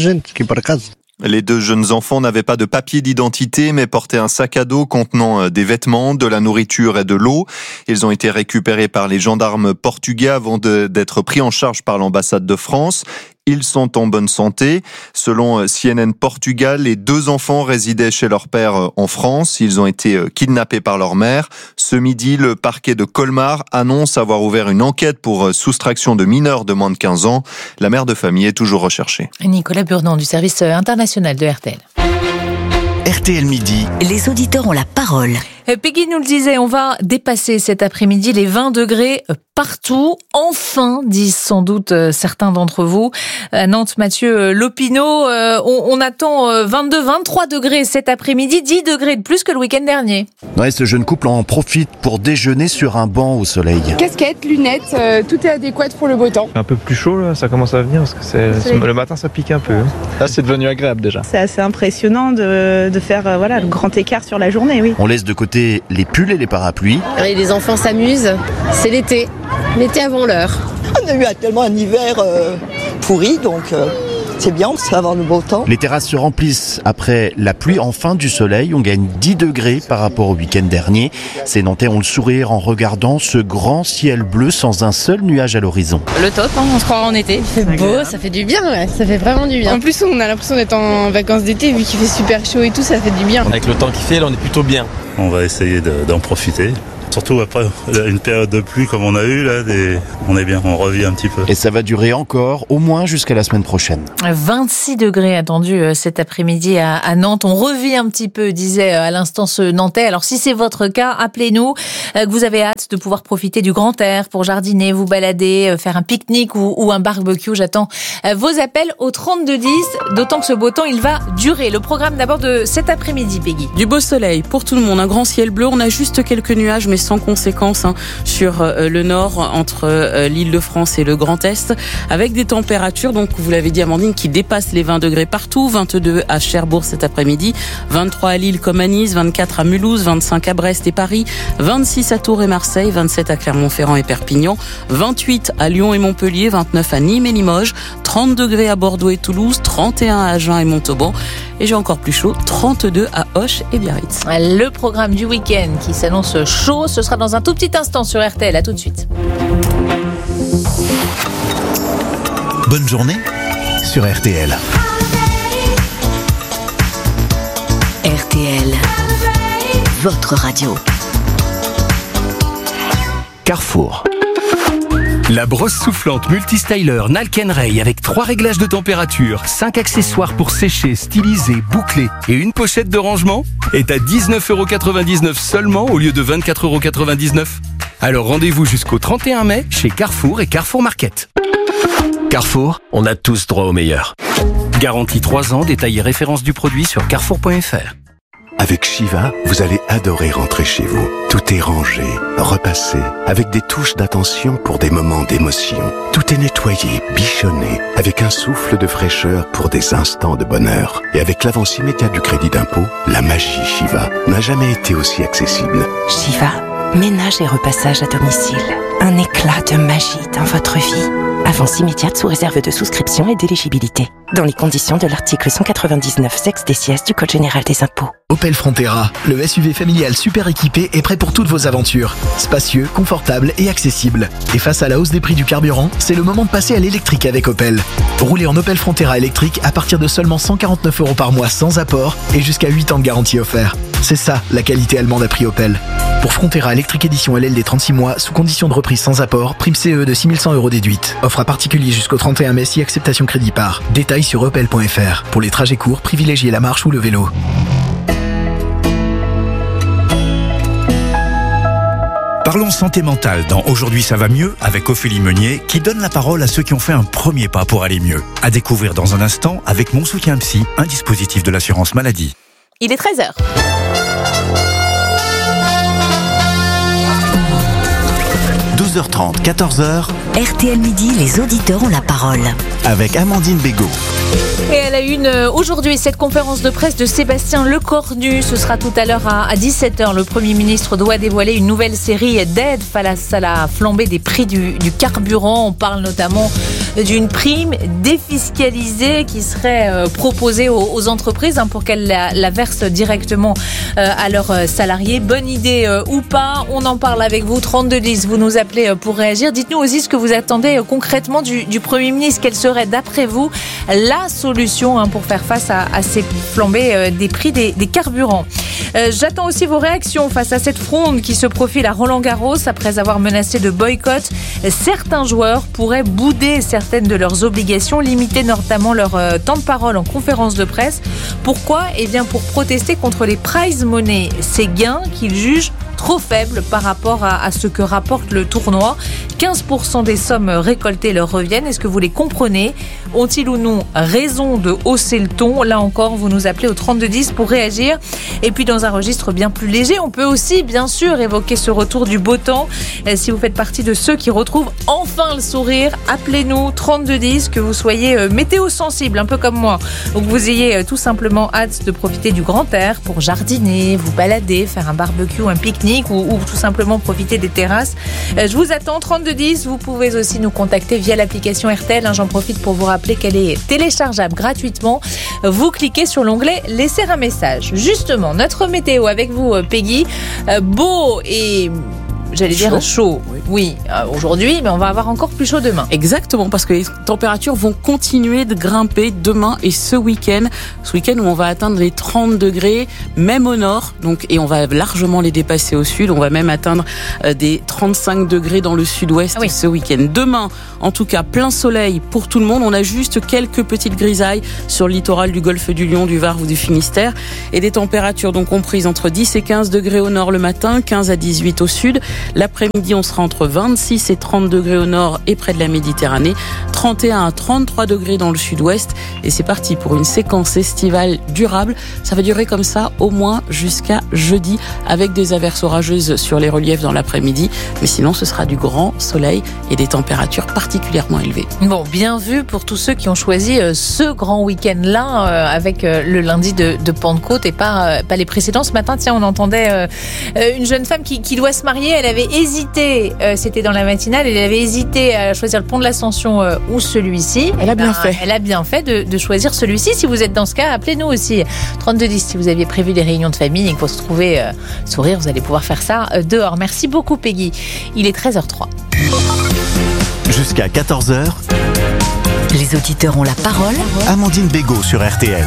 Les 2 jeunes enfants n'avaient pas de papier d'identité, mais portaient un sac à dos contenant des vêtements, de la nourriture et de l'eau. Ils ont été récupérés par les gendarmes portugais avant d'être pris en charge par l'ambassade de France. Ils sont en bonne santé. Selon CNN Portugal, les 2 enfants résidaient chez leur père en France. Ils ont été kidnappés par leur mère. Ce midi, le parquet de Colmar annonce avoir ouvert une enquête pour soustraction de mineurs de moins de 15 ans. La mère de famille est toujours recherchée. Nicolas Burnand du service international de RTL. RTL Midi. Les auditeurs ont la parole. Peggy nous le disait, on va dépasser cet après-midi les 20 degrés partout. Enfin, disent sans doute certains d'entre vous. À Nantes, Mathieu Lopineau, on attend 22, 23 degrés cet après-midi, 10 degrés de plus que le week-end dernier. Ouais, ce jeune couple en profite pour déjeuner sur un banc au soleil. Casquette, lunettes, tout est adéquat pour le beau temps. Un peu plus chaud, là, ça commence à venir parce que le matin ça pique un peu. Là, c'est devenu agréable déjà. C'est assez impressionnant de faire le grand écart sur la journée, oui. On laisse de côté les pulls et les parapluies. Et les enfants s'amusent, c'est l'été avant l'heure. On a eu tellement un hiver pourri, donc c'est bien, on va avoir le beau temps. Les terrasses se remplissent après la pluie, enfin du soleil. On gagne 10 degrés par rapport au week-end dernier. Ces Nantais ont le sourire en regardant ce grand ciel bleu sans un seul nuage à l'horizon. Le top, on se croit en été. Il fait beau, ça fait du bien, ça fait vraiment du bien. En plus, on a l'impression d'être en vacances d'été, vu qu'il fait super chaud et tout, ça fait du bien. Avec le temps qu'il fait, là, on est plutôt bien. On va essayer d'en profiter. Surtout après une période de pluie comme on a eu là, on est bien, on revit un petit peu. Et ça va durer encore au moins jusqu'à la semaine prochaine. 26 degrés attendus cet après-midi à Nantes. On revit un petit peu, disait à l'instant ce Nantais. Alors si c'est votre cas, appelez-nous, que vous avez hâte de pouvoir profiter du grand air pour jardiner, vous balader, faire un pique-nique ou un barbecue. J'attends vos appels au 3210, d'autant que ce beau temps, il va durer. Le programme d'abord de cet après-midi, Peggy. Du beau soleil pour tout le monde, un grand ciel bleu. On a juste quelques nuages, mais sans conséquence sur le nord, entre l'Île-de-France et le Grand Est, avec des températures, donc vous l'avez dit Amandine, qui dépassent les 20 degrés partout. 22 à Cherbourg cet après-midi, 23 à Lille comme à Nice, 24 à Mulhouse, 25 à Brest et Paris, 26 à Tours et Marseille, 27 à Clermont-Ferrand et Perpignan, 28 à Lyon et Montpellier, 29 à Nîmes et Limoges, 30 degrés à Bordeaux et Toulouse, 31 à Agen et Montauban, et j'ai encore plus chaud, 32 à Auch et Biarritz. Le programme du week-end qui s'annonce chaud, ce sera dans un tout petit instant sur RTL. À tout de suite. Bonne journée sur RTL. RTL, votre radio. Carrefour. La brosse soufflante multistyler Nalken-Ray avec 3 réglages de température, 5 accessoires pour sécher, styliser, boucler et une pochette de rangement est à 19,99€ seulement au lieu de 24,99€. Alors rendez-vous jusqu'au 31 mai chez Carrefour et Carrefour Market. Carrefour, on a tous droit au meilleur. Garantie 3 ans, détail et référence du produit sur carrefour.fr. Avec Shiva, vous allez adorer rentrer chez vous. Tout est rangé, repassé, avec des touches d'attention pour des moments d'émotion. Tout est nettoyé, bichonné, avec un souffle de fraîcheur pour des instants de bonheur. Et avec l'avance immédiate du crédit d'impôt, la magie Shiva n'a jamais été aussi accessible. Shiva, ménage et repassage à domicile. Un éclat de magie dans votre vie. Avance immédiate sous réserve de souscription et d'éligibilité. Dans les conditions de l'article 199 sex des sièges du Code général des impôts. Opel Frontera, le SUV familial super équipé est prêt pour toutes vos aventures. Spacieux, confortable et accessible. Et face à la hausse des prix du carburant, c'est le moment de passer à l'électrique avec Opel. Roulez en Opel Frontera électrique à partir de seulement 149€ par mois sans apport et jusqu'à 8 ans de garantie offert. C'est ça, la qualité allemande à prix Opel. Pour Frontera électrique édition LLD 36 mois, sous condition de reprise sans apport, prime CE de 6100€ déduite. Offre à particulier jusqu'au 31 mai si acceptation crédit par. Détails sur opel.fr. Pour les trajets courts, privilégiez la marche ou le vélo. Parlons santé mentale dans Aujourd'hui ça va mieux avec Ophélie Meunier qui donne la parole à ceux qui ont fait un premier pas pour aller mieux. À découvrir dans un instant avec Mon Soutien Psy, un dispositif de l'assurance maladie. Il est 13h. – 12h30, 14h. RTL Midi, les auditeurs ont la parole. Avec Amandine Bégaud. Et à la une, aujourd'hui, cette conférence de presse de Sébastien Lecornu. Ce sera tout à l'heure à 17h. Le Premier ministre doit dévoiler une nouvelle série d'aides face à la flambée des prix du carburant. On parle notamment d'une prime défiscalisée qui serait proposée aux entreprises pour qu'elles la versent directement à leurs salariés. Bonne idée ou pas, on en parle avec vous. 3210, vous nous appelez pour réagir. Dites-nous aussi ce que vous attendez concrètement du Premier ministre. Quelle serait, d'après vous, la solution solution pour faire face à ces flambées des prix des carburants. J'attends aussi vos réactions face à cette fronde qui se profile à Roland-Garros. Après avoir menacé de boycott, certains joueurs pourraient bouder certaines de leurs obligations, limiter notamment leur temps de parole en conférence de presse. Pourquoi ? Eh bien pour protester contre les prize money, ces gains qu'ils jugent trop faibles par rapport à ce que rapporte le tournoi. 15% des sommes récoltées leur reviennent. Est-ce que vous les comprenez ? Ont-ils ou non raison de hausser le ton ? Là encore, vous nous appelez au 3210 pour réagir. Et puis dans un registre bien plus léger, on peut aussi bien sûr évoquer ce retour du beau temps. Si vous faites partie de ceux qui retrouvent enfin le sourire, appelez-nous 3210, que vous soyez météo sensible, un peu comme moi, ou que vous ayez tout simplement hâte de profiter du grand air pour jardiner, vous balader, faire un barbecue, un pique-nique ou tout simplement profiter des terrasses. Je vous attends 3210. Vous pouvez aussi nous contacter via l'application RTL. J'en profite pour vous rappeler qu'elle est téléchargeable gratuitement. Vous cliquez sur l'onglet laisser un message. Justement, notre météo avec vous, Peggy. Beau et j'allais dire chaud. Oui, aujourd'hui, mais on va avoir encore plus chaud demain. Exactement, parce que les températures vont continuer de grimper demain et ce week-end. Ce week-end où on va atteindre les 30 degrés, même au nord. Donc, et on va largement les dépasser au sud. On va même atteindre des 35 degrés dans le sud-ouest ce week-end. Demain, en tout cas, plein soleil pour tout le monde. On a juste quelques petites grisailles sur le littoral du golfe du Lion, du Var ou du Finistère. Et des températures donc comprises entre 10 et 15 degrés au nord le matin, 15 à 18 au sud. L'après-midi, on sera entre 26 et 30 degrés au nord et près de la Méditerranée, 31 à 33 degrés dans le sud-ouest. Et c'est parti pour une séquence estivale durable. Ça va durer comme ça au moins jusqu'à jeudi, avec des averses orageuses sur les reliefs dans l'après-midi. Mais sinon, ce sera du grand soleil et des températures particulièrement élevées. Bon, bien vu pour tous ceux qui ont choisi ce grand week-end-là avec le lundi de Pentecôte et pas les précédents. Ce matin, tiens, on entendait une jeune femme qui doit se marier. Elle avait hésité, c'était dans la matinale, elle avait hésité à choisir le pont de l'Ascension ou celui-ci. Elle a bien fait. Elle a bien fait de choisir celui-ci. Si vous êtes dans ce cas, appelez-nous aussi. 3210, si vous aviez prévu des réunions de famille et qu'il faut se trouver sourire, vous allez pouvoir faire ça dehors. Merci beaucoup, Peggy. Il est 13h03. Jusqu'à 14h, les auditeurs ont la parole. Amandine Bégaud sur RTL.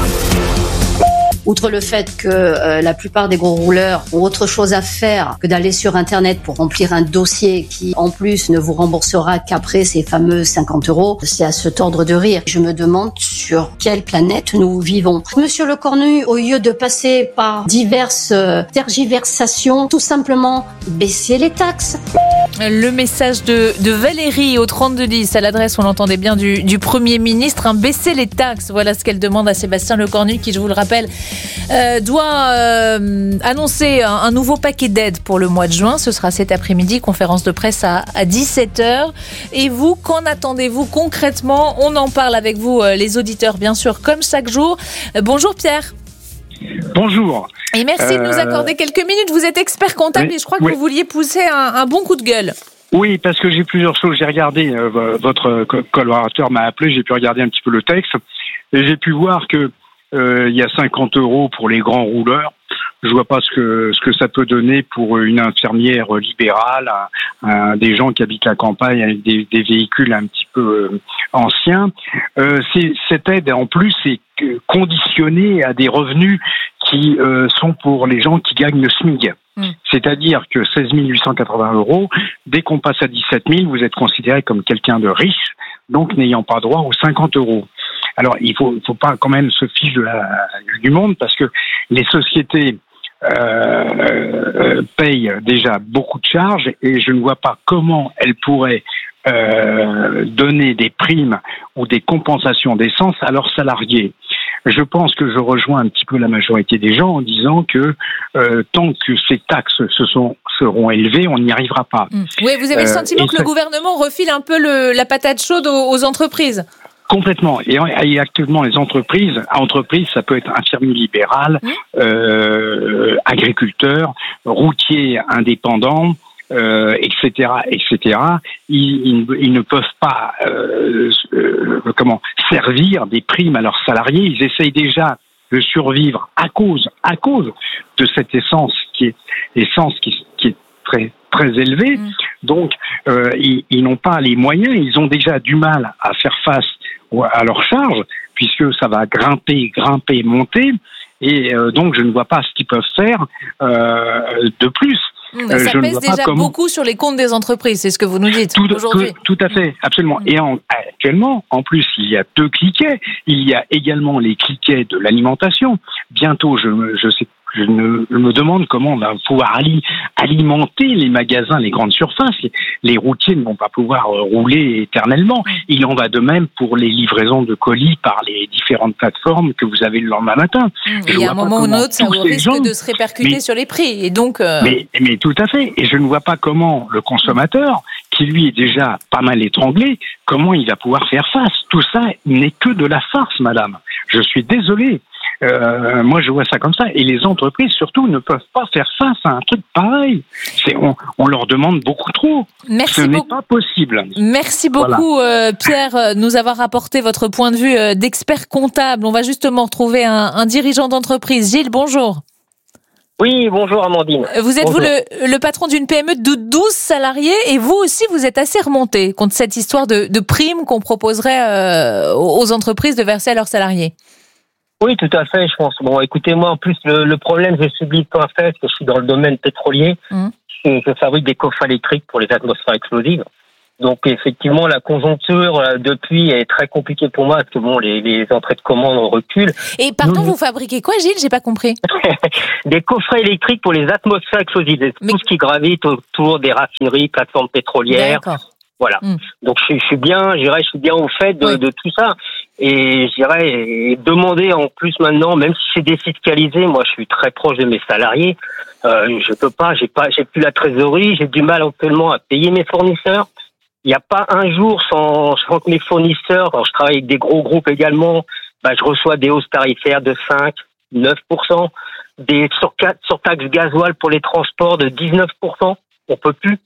Outre le fait que la plupart des gros rouleurs ont autre chose à faire que d'aller sur Internet pour remplir un dossier qui, en plus, ne vous remboursera qu'après ces fameux 50 €, c'est à se tordre de rire. Je me demande sur quelle planète nous vivons. Monsieur Le Cornu, au lieu de passer par diverses tergiversations, tout simplement baisser les taxes. Le message de Valérie au 3210 à l'adresse, on l'entendait bien, du Premier ministre, baisser les taxes. Voilà ce qu'elle demande à Sébastien Lecornu qui, je vous le rappelle, doit annoncer un nouveau paquet d'aides pour le mois de juin. Ce sera cet après-midi, conférence de presse à 17h. Et vous, qu'en attendez-vous concrètement ? On en parle avec vous, les auditeurs, bien sûr, comme chaque jour. Bonjour Pierre. Bonjour. Et merci de nous accorder quelques minutes. Vous êtes expert comptable et je crois que vous vouliez pousser un bon coup de gueule. Oui, parce que j'ai plusieurs choses. J'ai regardé, votre collaborateur m'a appelé, j'ai pu regarder un petit peu le texte et j'ai pu voir que il y a 50 € pour les grands rouleurs. Je vois pas ce que ça peut donner pour une infirmière libérale, des gens qui habitent la campagne avec des véhicules un petit peu anciens. Cette aide, en plus, est conditionnée à des revenus qui sont pour les gens qui gagnent le SMIC. C'est-à-dire que 16 880 €, dès qu'on passe à 17 000, vous êtes considéré comme quelqu'un de riche, donc n'ayant pas droit aux 50 €. Alors, il faut pas quand même se ficher du monde, parce que les sociétés payent déjà beaucoup de charges et je ne vois pas comment elles pourraient donner des primes ou des compensations d'essence à leurs salariés. Je pense que je rejoins un petit peu la majorité des gens en disant que tant que ces taxes seront élevées, on n'y arrivera pas. Oui, vous avez le sentiment que le gouvernement refile un peu la patate chaude aux entreprises ? Complètement. Et actuellement, les entreprises, ça peut être infirmier libéral, agriculteur, routier indépendant, etc., etc. Ils ne peuvent pas servir des primes à leurs salariés. Ils essayent déjà de survivre à cause de cette essence qui est très très élevée. Donc ils n'ont pas les moyens. Ils ont déjà du mal à faire face à leurs charges, puisque ça va grimper, monter, et donc je ne vois pas ce qu'ils peuvent faire de plus. Ça pèse déjà beaucoup sur les comptes des entreprises, c'est ce que vous nous dites aujourd'hui. Tout à fait, absolument. Et actuellement, en plus, il y a 2 cliquets. Il y a également les cliquets de l'alimentation. Bientôt, je me demande comment on va pouvoir alimenter les magasins, les grandes surfaces. Les routiers ne vont pas pouvoir rouler éternellement. Il en va de même pour les livraisons de colis par les différentes plateformes que vous avez le lendemain matin. Il y a un moment ou un autre, ça risque de se répercuter sur les prix. Et donc, mais tout à fait. Et je ne vois pas comment le consommateur, qui lui est déjà pas mal étranglé, comment il va pouvoir faire face. Tout ça n'est que de la farce, madame. Je suis désolé. Moi, je vois ça comme ça. Et les entreprises, surtout, ne peuvent pas faire face à un truc pareil. On leur demande beaucoup trop. Ce n'est pas possible. Merci beaucoup, Pierre, de nous avoir apporté votre point de vue d'expert comptable. On va justement retrouver un dirigeant d'entreprise. Gilles, bonjour. Oui, bonjour Amandine. Vous êtes bonjour. Vous le patron d'une PME de 12 salariés et vous aussi vous êtes assez remonté contre cette histoire de primes qu'on proposerait aux entreprises de verser à leurs salariés. Oui, tout à fait, je pense. Bon, écoutez, moi, en plus, le problème, je subis pas fait, parce que je suis dans le domaine pétrolier. Je fabrique des coffres électriques pour les atmosphères explosives. Donc, effectivement, la conjoncture, depuis, est très compliquée pour moi, parce que bon, les entrées de commandes reculent. Et pardon, vous fabriquez quoi, Gilles? J'ai pas compris. Des coffrets électriques pour les atmosphères explosives. Tout ce qui gravite autour des raffineries, plateformes pétrolières. D'accord. Voilà. Donc je suis bien au fait de tout ça. Et demander en plus maintenant, même si c'est défiscalisé, moi je suis très proche de mes salariés. Je peux pas, j'ai plus la trésorerie, j'ai du mal actuellement à payer mes fournisseurs. Il n'y a pas un jour sans que mes fournisseurs, alors je travaille avec des gros groupes également, je reçois des hausses tarifaires de 5, 9%, des surtaxes gasoil pour les transports de 19%. On peut plus.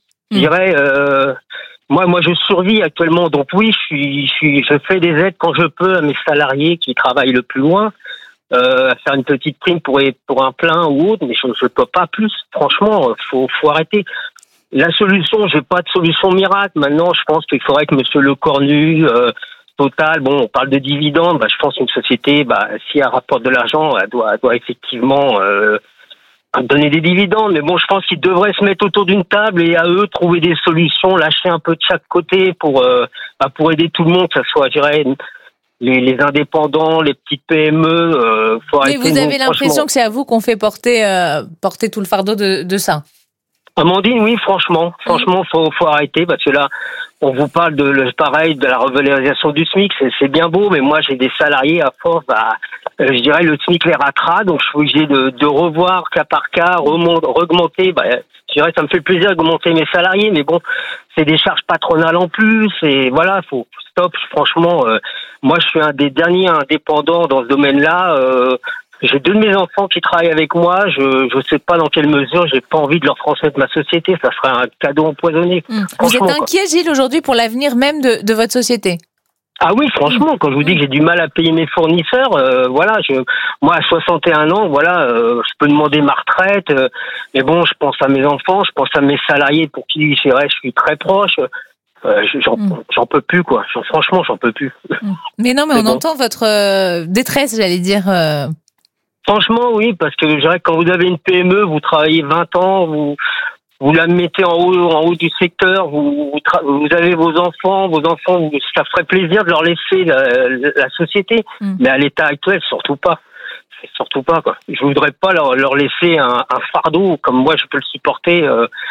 Moi, je survis actuellement, donc oui, je fais des aides quand je peux à mes salariés qui travaillent le plus loin, à faire une petite prime pour un plein ou autre, mais je peux pas plus. Franchement, faut arrêter. La solution, j'ai pas de solution miracle. Maintenant, je pense qu'il faudrait que Monsieur Lecornu, Total, on parle de dividendes. Je pense qu'une société, si elle rapporte de l'argent, elle doit effectivement donner des dividendes, mais bon, je pense qu'ils devraient se mettre autour d'une table et à eux trouver des solutions, lâcher un peu de chaque côté pour aider tout le monde, que ce soit, je dirais, les indépendants, les petites PME. Mais vous avez l'impression que c'est à vous qu'on fait porter tout le fardeau de ça? Amandine, oui, franchement, faut arrêter, parce que là, on vous parle de la revalorisation du SMIC, c'est bien beau, mais moi j'ai des salariés à force, je dirais le SMIC les ratera, donc je suis obligé de revoir cas par cas, augmenter. Je dirais ça me fait plaisir d'augmenter mes salariés, mais bon, c'est des charges patronales en plus, et voilà, faut stop. Franchement, moi je suis un des derniers indépendants dans ce domaine-là. J'ai 2 de mes enfants qui travaillent avec moi. Je sais pas dans quelle mesure j'ai pas envie de leur transmettre ma société. Ça serait un cadeau empoisonné. Vous êtes inquiet, Gilles, aujourd'hui pour l'avenir même de votre société? Ah oui, franchement, quand je vous dis que j'ai du mal à payer mes fournisseurs, moi à 61 ans, je peux demander ma retraite, mais bon, je pense à mes enfants, je pense à mes salariés pour qui je suis très proche. J'en peux plus, quoi. Franchement, j'en peux plus. Mais non, mais on entend votre détresse, j'allais dire. Franchement, oui, parce que je dirais que quand vous avez une PME, vous travaillez 20 ans, vous la mettez en haut du secteur, vous avez vos enfants, ça ferait plaisir de leur laisser la société, mais à l'état actuel, surtout pas. Surtout pas, quoi. Je voudrais pas leur laisser un fardeau comme moi je peux le supporter.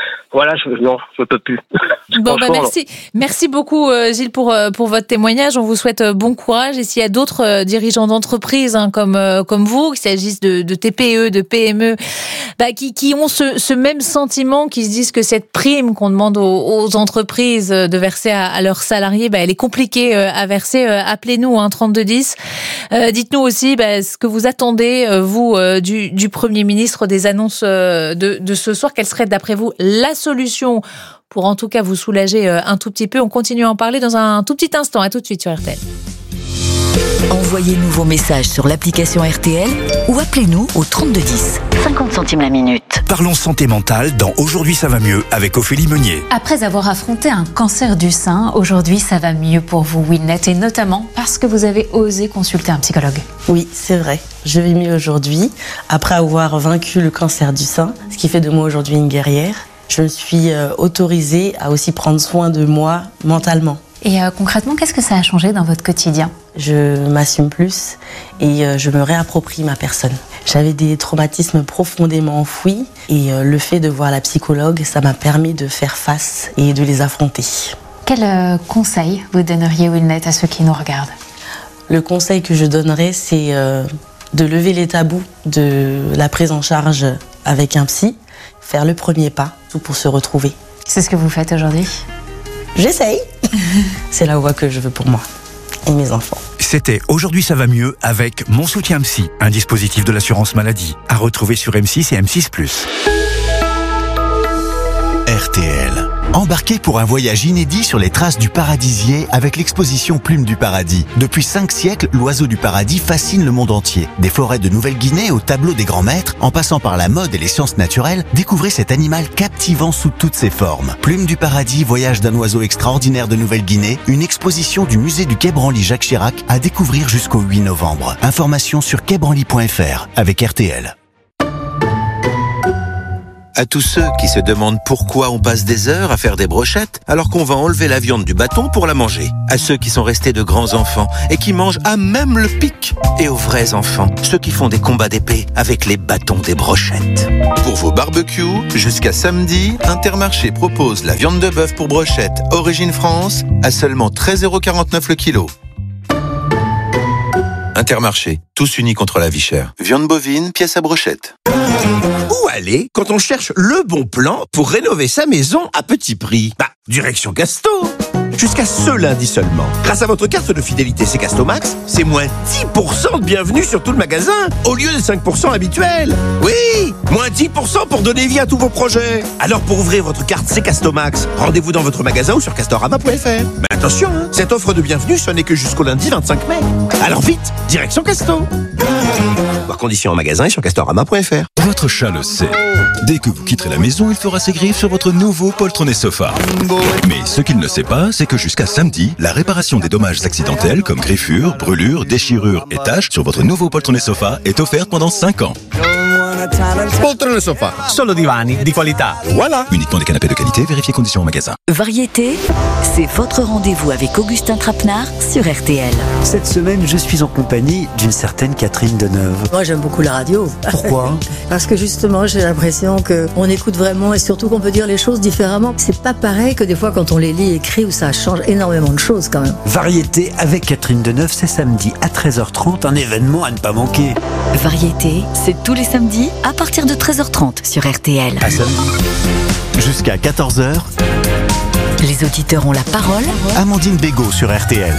Je peux plus. Bon, merci beaucoup Gilles pour votre témoignage. On vous souhaite bon courage. Et s'il y a d'autres dirigeants d'entreprise comme vous, qu'il s'agisse de TPE, de PME, qui ont ce même sentiment, qui se disent que cette prime qu'on demande aux entreprises de verser à leurs salariés, elle est compliquée à verser. Appelez-nous 3210. Dites-nous aussi ce que vous attendez vous du Premier ministre, des annonces de ce soir. Quelle serait d'après vous la solution pour en tout cas vous soulager un tout petit peu? On continue à en parler dans un tout petit instant. À tout de suite sur RTL. Envoyez-nous vos messages sur l'application RTL ou appelez-nous au 3210. 50 centimes la minute. Parlons santé mentale dans Aujourd'hui ça va mieux avec Ophélie Meunier. Après avoir affronté un cancer du sein, aujourd'hui ça va mieux pour vous, Winnet, et notamment parce que vous avez osé consulter un psychologue. Oui, c'est vrai. Je vais mieux aujourd'hui, après avoir vaincu le cancer du sein, ce qui fait de moi aujourd'hui une guerrière. Je me suis autorisée à aussi prendre soin de moi mentalement. Et concrètement, qu'est-ce que ça a changé dans votre quotidien ? Je m'assume plus et je me réapproprie ma personne. J'avais des traumatismes profondément enfouis et le fait de voir la psychologue, ça m'a permis de faire face et de les affronter. Quel conseil vous donneriez, Winnet, à ceux qui nous regardent ? Le conseil que je donnerais, c'est de lever les tabous de la prise en charge avec un psy, faire le premier pas, tout pour se retrouver. C'est ce que vous faites aujourd'hui ? J'essaye. C'est la voie que je veux pour moi et mes enfants. C'était Aujourd'hui ça va mieux avec Mon soutien psy, un dispositif de l'assurance maladie, à retrouver sur M6 et M6+. RTL. Embarquez pour un voyage inédit sur les traces du paradisier avec l'exposition Plume du Paradis. Depuis 5 siècles, l'oiseau du paradis fascine le monde entier. Des forêts de Nouvelle-Guinée au tableau des grands maîtres, en passant par la mode et les sciences naturelles, découvrez cet animal captivant sous toutes ses formes. Plume du Paradis, voyage d'un oiseau extraordinaire de Nouvelle-Guinée, une exposition du musée du Quai Branly Jacques Chirac à découvrir jusqu'au 8 novembre. Information sur quaibranly.fr avec RTL. À tous ceux qui se demandent pourquoi on passe des heures à faire des brochettes alors qu'on va enlever la viande du bâton pour la manger. À ceux qui sont restés de grands enfants et qui mangent à même le pic. Et aux vrais enfants, ceux qui font des combats d'épée avec les bâtons des brochettes. Pour vos barbecues, jusqu'à samedi, Intermarché propose la viande de bœuf pour brochette Origine France à seulement 13,49€ le kilo. Intermarché, tous unis contre la vie chère. Viande bovine, pièce à brochette. Où aller quand on cherche le bon plan pour rénover sa maison à petit prix ? Direction Casto. Jusqu'à ce lundi seulement. Grâce à votre carte de fidélité C'est Casto Max, c'est moins 10% de bienvenue sur tout le magasin, au lieu des 5% habituels. Oui, moins 10% pour donner vie à tous vos projets. Alors pour ouvrir votre carte C'est Casto Max, rendez-vous dans votre magasin ou sur castorama.fr. Mais attention, cette offre de bienvenue, ce n'est que jusqu'au lundi 25 mai. Alors vite, direction Casto. Voir conditions en magasin et sur castorama.fr. Votre chat le sait. Dès que vous quitterez la maison, il fera ses griffes sur votre nouveau poltronné sofa. Mais ce qu'il ne sait pas, c'est que jusqu'à samedi, la réparation des dommages accidentels comme griffures, brûlures, déchirures et taches sur votre nouveau poltronné sofa est offerte pendant 5 ans. Poltrone sofa, solo divani di qualità. Voilà. Uniquement des canapés de qualité, vérifiez conditions en magasin. Variété, c'est votre rendez-vous avec Augustin Trapenard sur RTL. Cette semaine, je suis en compagnie d'une certaine Catherine Deneuve. Moi, j'aime beaucoup la radio. Pourquoi ? Parce que justement, j'ai l'impression qu'on écoute vraiment et surtout qu'on peut dire les choses différemment. C'est pas pareil que des fois quand on les lit écrits où ça change énormément de choses quand même. Variété avec Catherine Deneuve, c'est samedi à 13h30, un événement à ne pas manquer. Variété, c'est tous les samedis à partir de 13h30 sur RTL. À samedi. Jusqu'à 14h, les auditeurs ont la parole. Amandine Bégaud sur RTL.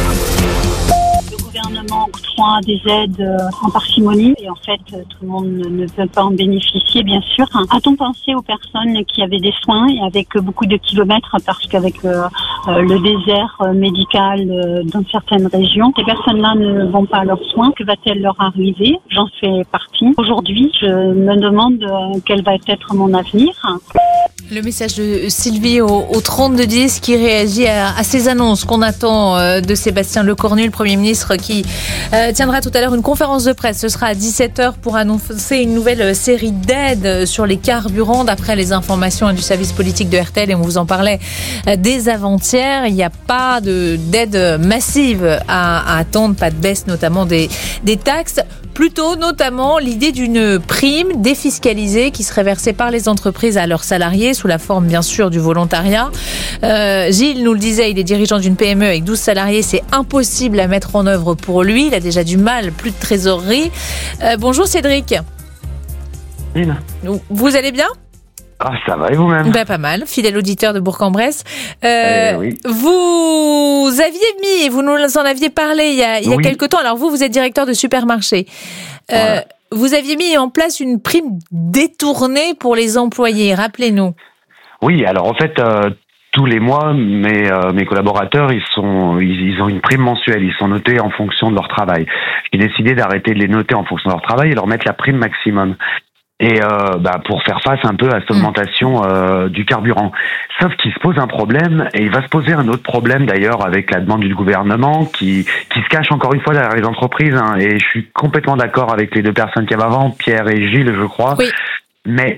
Le gouvernement octroie des aides en parcimonie et en fait tout le monde ne peut pas en bénéficier bien sûr. A-t-on pensé aux personnes qui avaient des soins et avec beaucoup de kilomètres parce qu'avec le désert médical dans certaines régions, ces personnes-là ne vont pas à leurs soins. Que va-t-elle leur arriver ? J'en fais partie. Aujourd'hui, je me demande quel va être mon avenir. Le message de Sylvie au 3210 qui réagit à ces annonces qu'on attend de Sébastien Lecornu, le Premier ministre, qui tiendra tout à l'heure une conférence de presse. Ce sera à 17h pour annoncer une nouvelle série d'aides sur les carburants d'après les informations du service politique de RTL, et on vous en parlait dès avant-hier. Il n'y a pas d'aide massive à attendre, pas de baisse notamment des taxes. Plutôt notamment l'idée d'une prime défiscalisée qui serait versée par les entreprises à leurs salariés sous la forme bien sûr du volontariat. Gilles nous le disait, il est dirigeant d'une PME avec 12 salariés, c'est impossible à mettre en œuvre pour lui, il a déjà du mal, plus de trésorerie. Bonjour Cédric. Nina. Vous allez bien ? Ah, ça va et vous-même ? Pas mal, fidèle auditeur de Bourg-en-Bresse. Oui. Vous nous en aviez parlé il y a quelques temps. Alors vous êtes directeur de supermarché. Voilà. Vous aviez mis en place une prime détournée pour les employés, rappelez-nous. Oui, alors en fait, tous les mois, mes collaborateurs, ils ont une prime mensuelle. Ils sont notés en fonction de leur travail. J'ai décidé d'arrêter de les noter en fonction de leur travail et leur mettre la prime maximum. Et pour faire face un peu à cette augmentation du carburant. Sauf qu'il se pose un problème, et il va se poser un autre problème d'ailleurs avec la demande du gouvernement qui se cache encore une fois derrière les entreprises. Hein, et je suis complètement d'accord avec les deux personnes qui avaient avant, Pierre et Gilles, je crois. Oui. Mais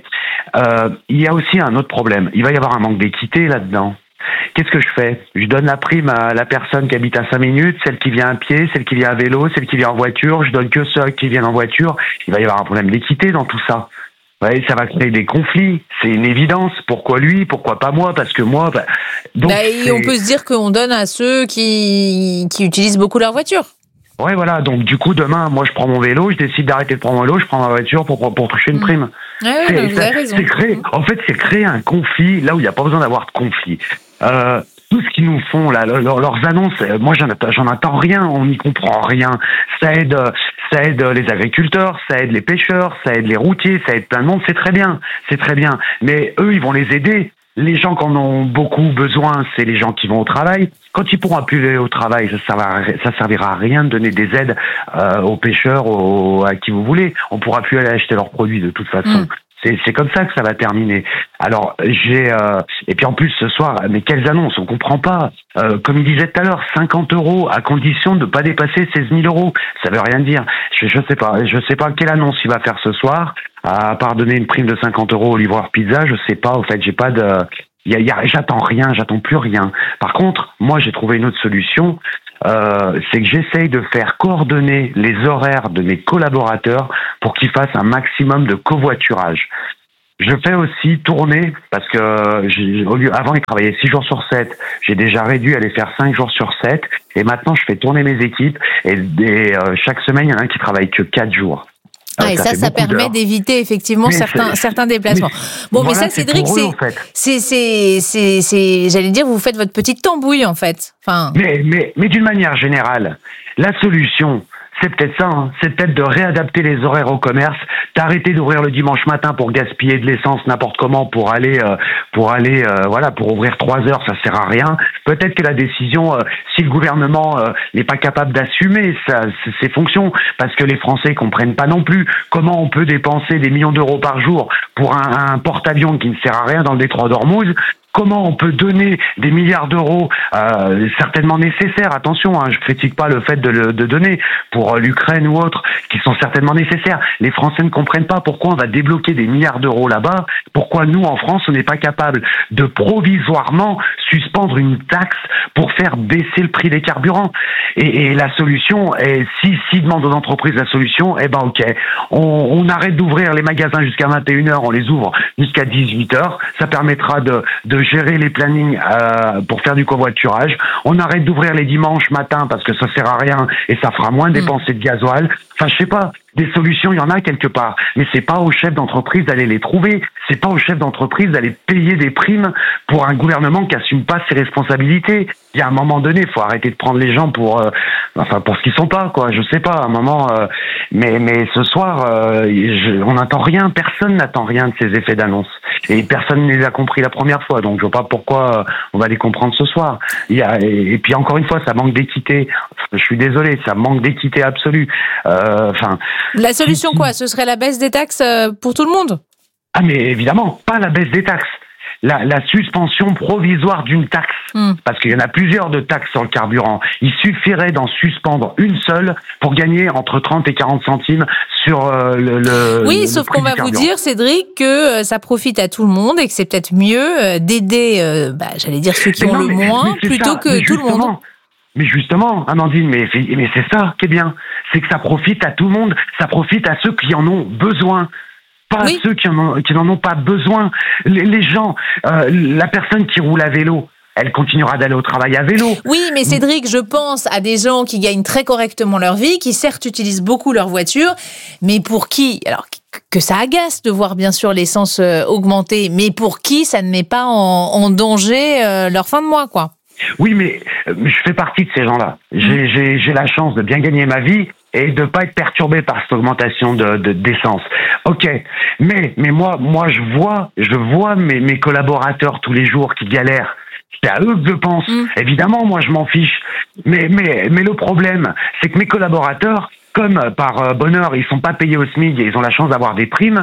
il y a aussi un autre problème. Il va y avoir un manque d'équité là-dedans. Qu'est-ce que je fais? Je donne la prime à la personne qui habite à 5 minutes, celle qui vient à pied, celle qui vient à vélo, celle qui vient en voiture. Je donne que ceux qui viennent en voiture. Il va y avoir un problème d'équité dans tout ça. Ouais, ça va créer des conflits. C'est une évidence. Pourquoi lui? Pourquoi pas moi? Parce que moi... Donc on peut se dire qu'on donne à ceux qui utilisent beaucoup leur voiture. Ouais, voilà. Donc, du coup, demain, moi, je prends mon vélo, je décide d'arrêter de prendre mon vélo, je prends ma voiture pour toucher une prime. Ouais, vous avez raison. C'est créer un conflit là où il n'y a pas besoin d'avoir de conflit. Tout ce qu'ils nous font là, leurs annonces, moi j'en attends rien, on n'y comprend rien. Ça aide les agriculteurs, ça aide les pêcheurs, ça aide les routiers, ça aide plein de monde, c'est très bien. Mais eux, ils vont les aider. Les gens qui en ont beaucoup besoin, c'est les gens qui vont au travail. Quand ils pourront plus aller au travail, ça servira à rien de donner des aides aux pêcheurs, à qui vous voulez. On pourra plus aller acheter leurs produits de toute façon. C'est comme ça que ça va terminer. Alors et puis en plus ce soir, mais quelles annonces, on comprend pas. Comme il disait tout à l'heure, 50 € à condition de ne pas dépasser 16 000 €. Ça veut rien dire. Je sais pas quelle annonce il va faire ce soir. À part donner une prime de 50 € au livreur pizza, je sais pas. Au fait, j'ai pas de. J'attends rien, j'attends plus rien. Par contre, moi j'ai trouvé une autre solution. C'est que j'essaye de faire coordonner les horaires de mes collaborateurs pour qu'ils fassent un maximum de covoiturage. Je fais aussi tourner, parce que avant ils travaillaient 6 jours sur 7, j'ai déjà réduit à les faire 5 jours sur 7, et maintenant je fais tourner mes équipes, et chaque semaine il y en a un qui travaille que 4 jours. Et ça permet d'éviter effectivement certains déplacements. Bon, voilà, mais ça, Cédric, j'allais dire, vous faites votre petite tambouille en fait. Enfin. Mais d'une manière générale, la solution, c'est peut-être ça, hein. C'est peut-être de réadapter les horaires au commerce, d'arrêter d'ouvrir le dimanche matin pour gaspiller de l'essence n'importe comment pour ouvrir 3 heures, ça sert à rien. Peut-être que la décision, si le gouvernement n'est pas capable d'assumer ses fonctions, parce que les Français comprennent pas non plus comment on peut dépenser des millions d'euros par jour pour un porte-avions qui ne sert à rien dans le détroit d'Ormuz. Comment on peut donner des milliards d'euros, certainement nécessaires, attention, hein, je critique pas le fait de donner pour l'Ukraine ou autres, qui sont certainement nécessaires. Les Français ne comprennent pas pourquoi on va débloquer des milliards d'euros là-bas, pourquoi nous, en France, on n'est pas capable de provisoirement suspendre une taxe pour faire baisser le prix des carburants. Et la solution, si demande aux entreprises la solution, ok, on arrête d'ouvrir les magasins jusqu'à 21h, on les ouvre jusqu'à 18h, ça permettra de gérer les plannings pour faire du covoiturage. On arrête d'ouvrir les dimanches matins parce que ça sert à rien et ça fera moins dépenser de gasoil. Enfin, je sais pas. Des solutions, il y en a quelque part. Mais c'est pas aux chefs d'entreprise d'aller les trouver. C'est pas aux chefs d'entreprise d'aller payer des primes pour un gouvernement qui assume pas ses responsabilités. Il y a un moment donné, il faut arrêter de prendre les gens pour ce qu'ils sont pas, quoi. Je sais pas, à un moment, mais ce soir, on n'attend rien. Personne n'attend rien de ces effets d'annonce. Et personne ne les a compris la première fois. Donc, je vois pas pourquoi on va les comprendre ce soir. Et puis, encore une fois, ça manque d'équité. Je suis désolé, ça manque d'équité absolue. La solution, quoi? Ce serait la baisse des taxes pour tout le monde? Ah, mais évidemment, pas la baisse des taxes. La suspension provisoire d'une taxe. Parce qu'il y en a plusieurs de taxes sur le carburant. Il suffirait d'en suspendre une seule pour gagner entre 30 et 40 centimes sur Oui, sauf qu'on va vous dire, Cédric, que ça profite à tout le monde et que c'est peut-être mieux d'aider, j'allais dire, ceux qui ont le moins, plutôt que tout le monde. Mais justement, Amandine, mais c'est ça qui est bien. C'est que ça profite à tout le monde. Ça profite à ceux qui en ont besoin. Pas à ceux qui n'en ont pas besoin. Les gens, la personne qui roule à vélo, elle continuera d'aller au travail à vélo. Oui, mais Cédric, je pense à des gens qui gagnent très correctement leur vie, qui certes utilisent beaucoup leur voiture, mais pour qui, alors que ça agace de voir bien sûr l'essence augmenter, mais pour qui ça ne met pas en danger leur fin de mois, quoi. Oui, mais je fais partie de ces gens-là. J'ai la chance de bien gagner ma vie et de pas être perturbé par cette augmentation d'essence. Ok, mais moi je vois mes collaborateurs tous les jours qui galèrent. C'est à eux que je pense. Évidemment, moi je m'en fiche. Mais le problème, c'est que mes collaborateurs, comme par bonheur, ils sont pas payés au SMIC et ils ont la chance d'avoir des primes.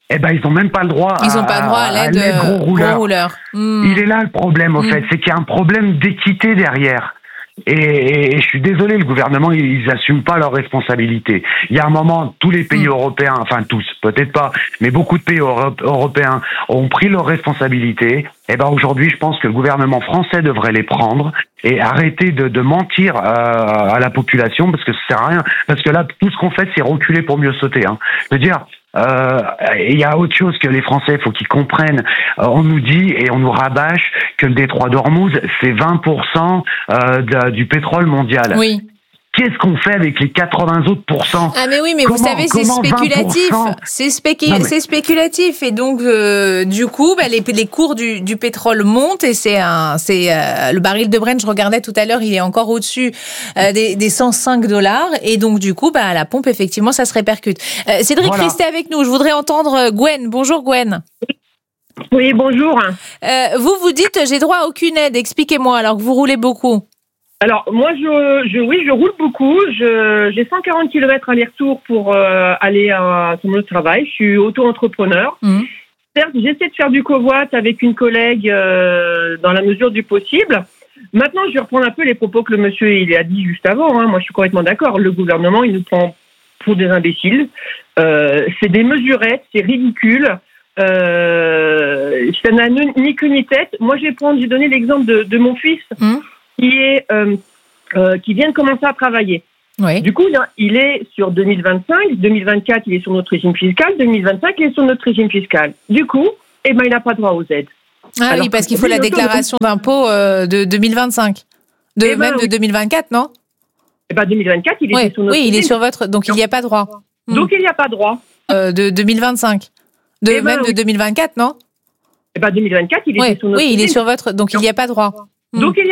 Eh ben, ils n'ont même pas le droit Ils n'ont pas le droit à l'aide gros rouleur. Il est là le problème, au fait, c'est qu'il y a un problème d'équité derrière. Et je suis désolé, le gouvernement, ils n'assument pas leurs responsabilités. Il y a un moment, tous les pays européens, enfin tous, peut-être pas, mais beaucoup de pays européens ont pris leurs responsabilités. Et ben aujourd'hui, je pense que le gouvernement français devrait les prendre et arrêter de mentir à la population, parce que ça sert à rien. Parce que là, tout ce qu'on fait, c'est reculer pour mieux sauter. Hein. Je veux dire, il y a autre chose que les Français, il faut qu'ils comprennent. On nous dit et on nous rabâche que le détroit d'Ormuz, c'est 20% du pétrole mondial. Oui. Qu'est-ce qu'on fait avec les 80 autres pourcents ? Ah mais oui, mais vous savez, c'est spéculatif. C'est spéculatif. Et donc, du coup, les cours du pétrole montent et c'est le baril de Brent, je regardais tout à l'heure, il est encore au-dessus des $105. Et donc, du coup, à la pompe, effectivement, ça se répercute. Cédric, restez avec nous. Je voudrais entendre Gwen. Bonjour Gwen. Oui, bonjour. Vous dites, j'ai droit à aucune aide. Expliquez-moi, alors que vous roulez beaucoup. Alors, moi, je roule beaucoup. J'ai 140 km aller-retour pour aller sur mon travail. Je suis auto-entrepreneur. Certes, j'essaie de faire du covoit avec une collègue dans la mesure du possible. Maintenant, je vais reprendre un peu les propos que le monsieur il a dit juste avant. Hein. Moi, je suis complètement d'accord. Le gouvernement, il nous prend pour des imbéciles. C'est des mesurettes, c'est ridicule. Ça n'a ni queue ni tête. Moi, j'ai donné l'exemple de mon fils. Qui vient de commencer à travailler. Oui. Du coup, il est sur 2025, 2024, il est sur notre régime fiscal, 2025, il est sur notre régime fiscal. Du coup, il n'a pas droit aux aides. Alors, oui, parce qu'il faut la déclaration d'impôt de 2025. De 2024, non ? 2024, il est sur notre régime. Oui, il est sur votre... Donc, il n'y a pas droit. Donc, il n'y a pas droit. De 2025. De 2024, non ? 2024, il est sur notre régime. Oui, il est sur votre... Donc, il n'y a pas droit. Donc, il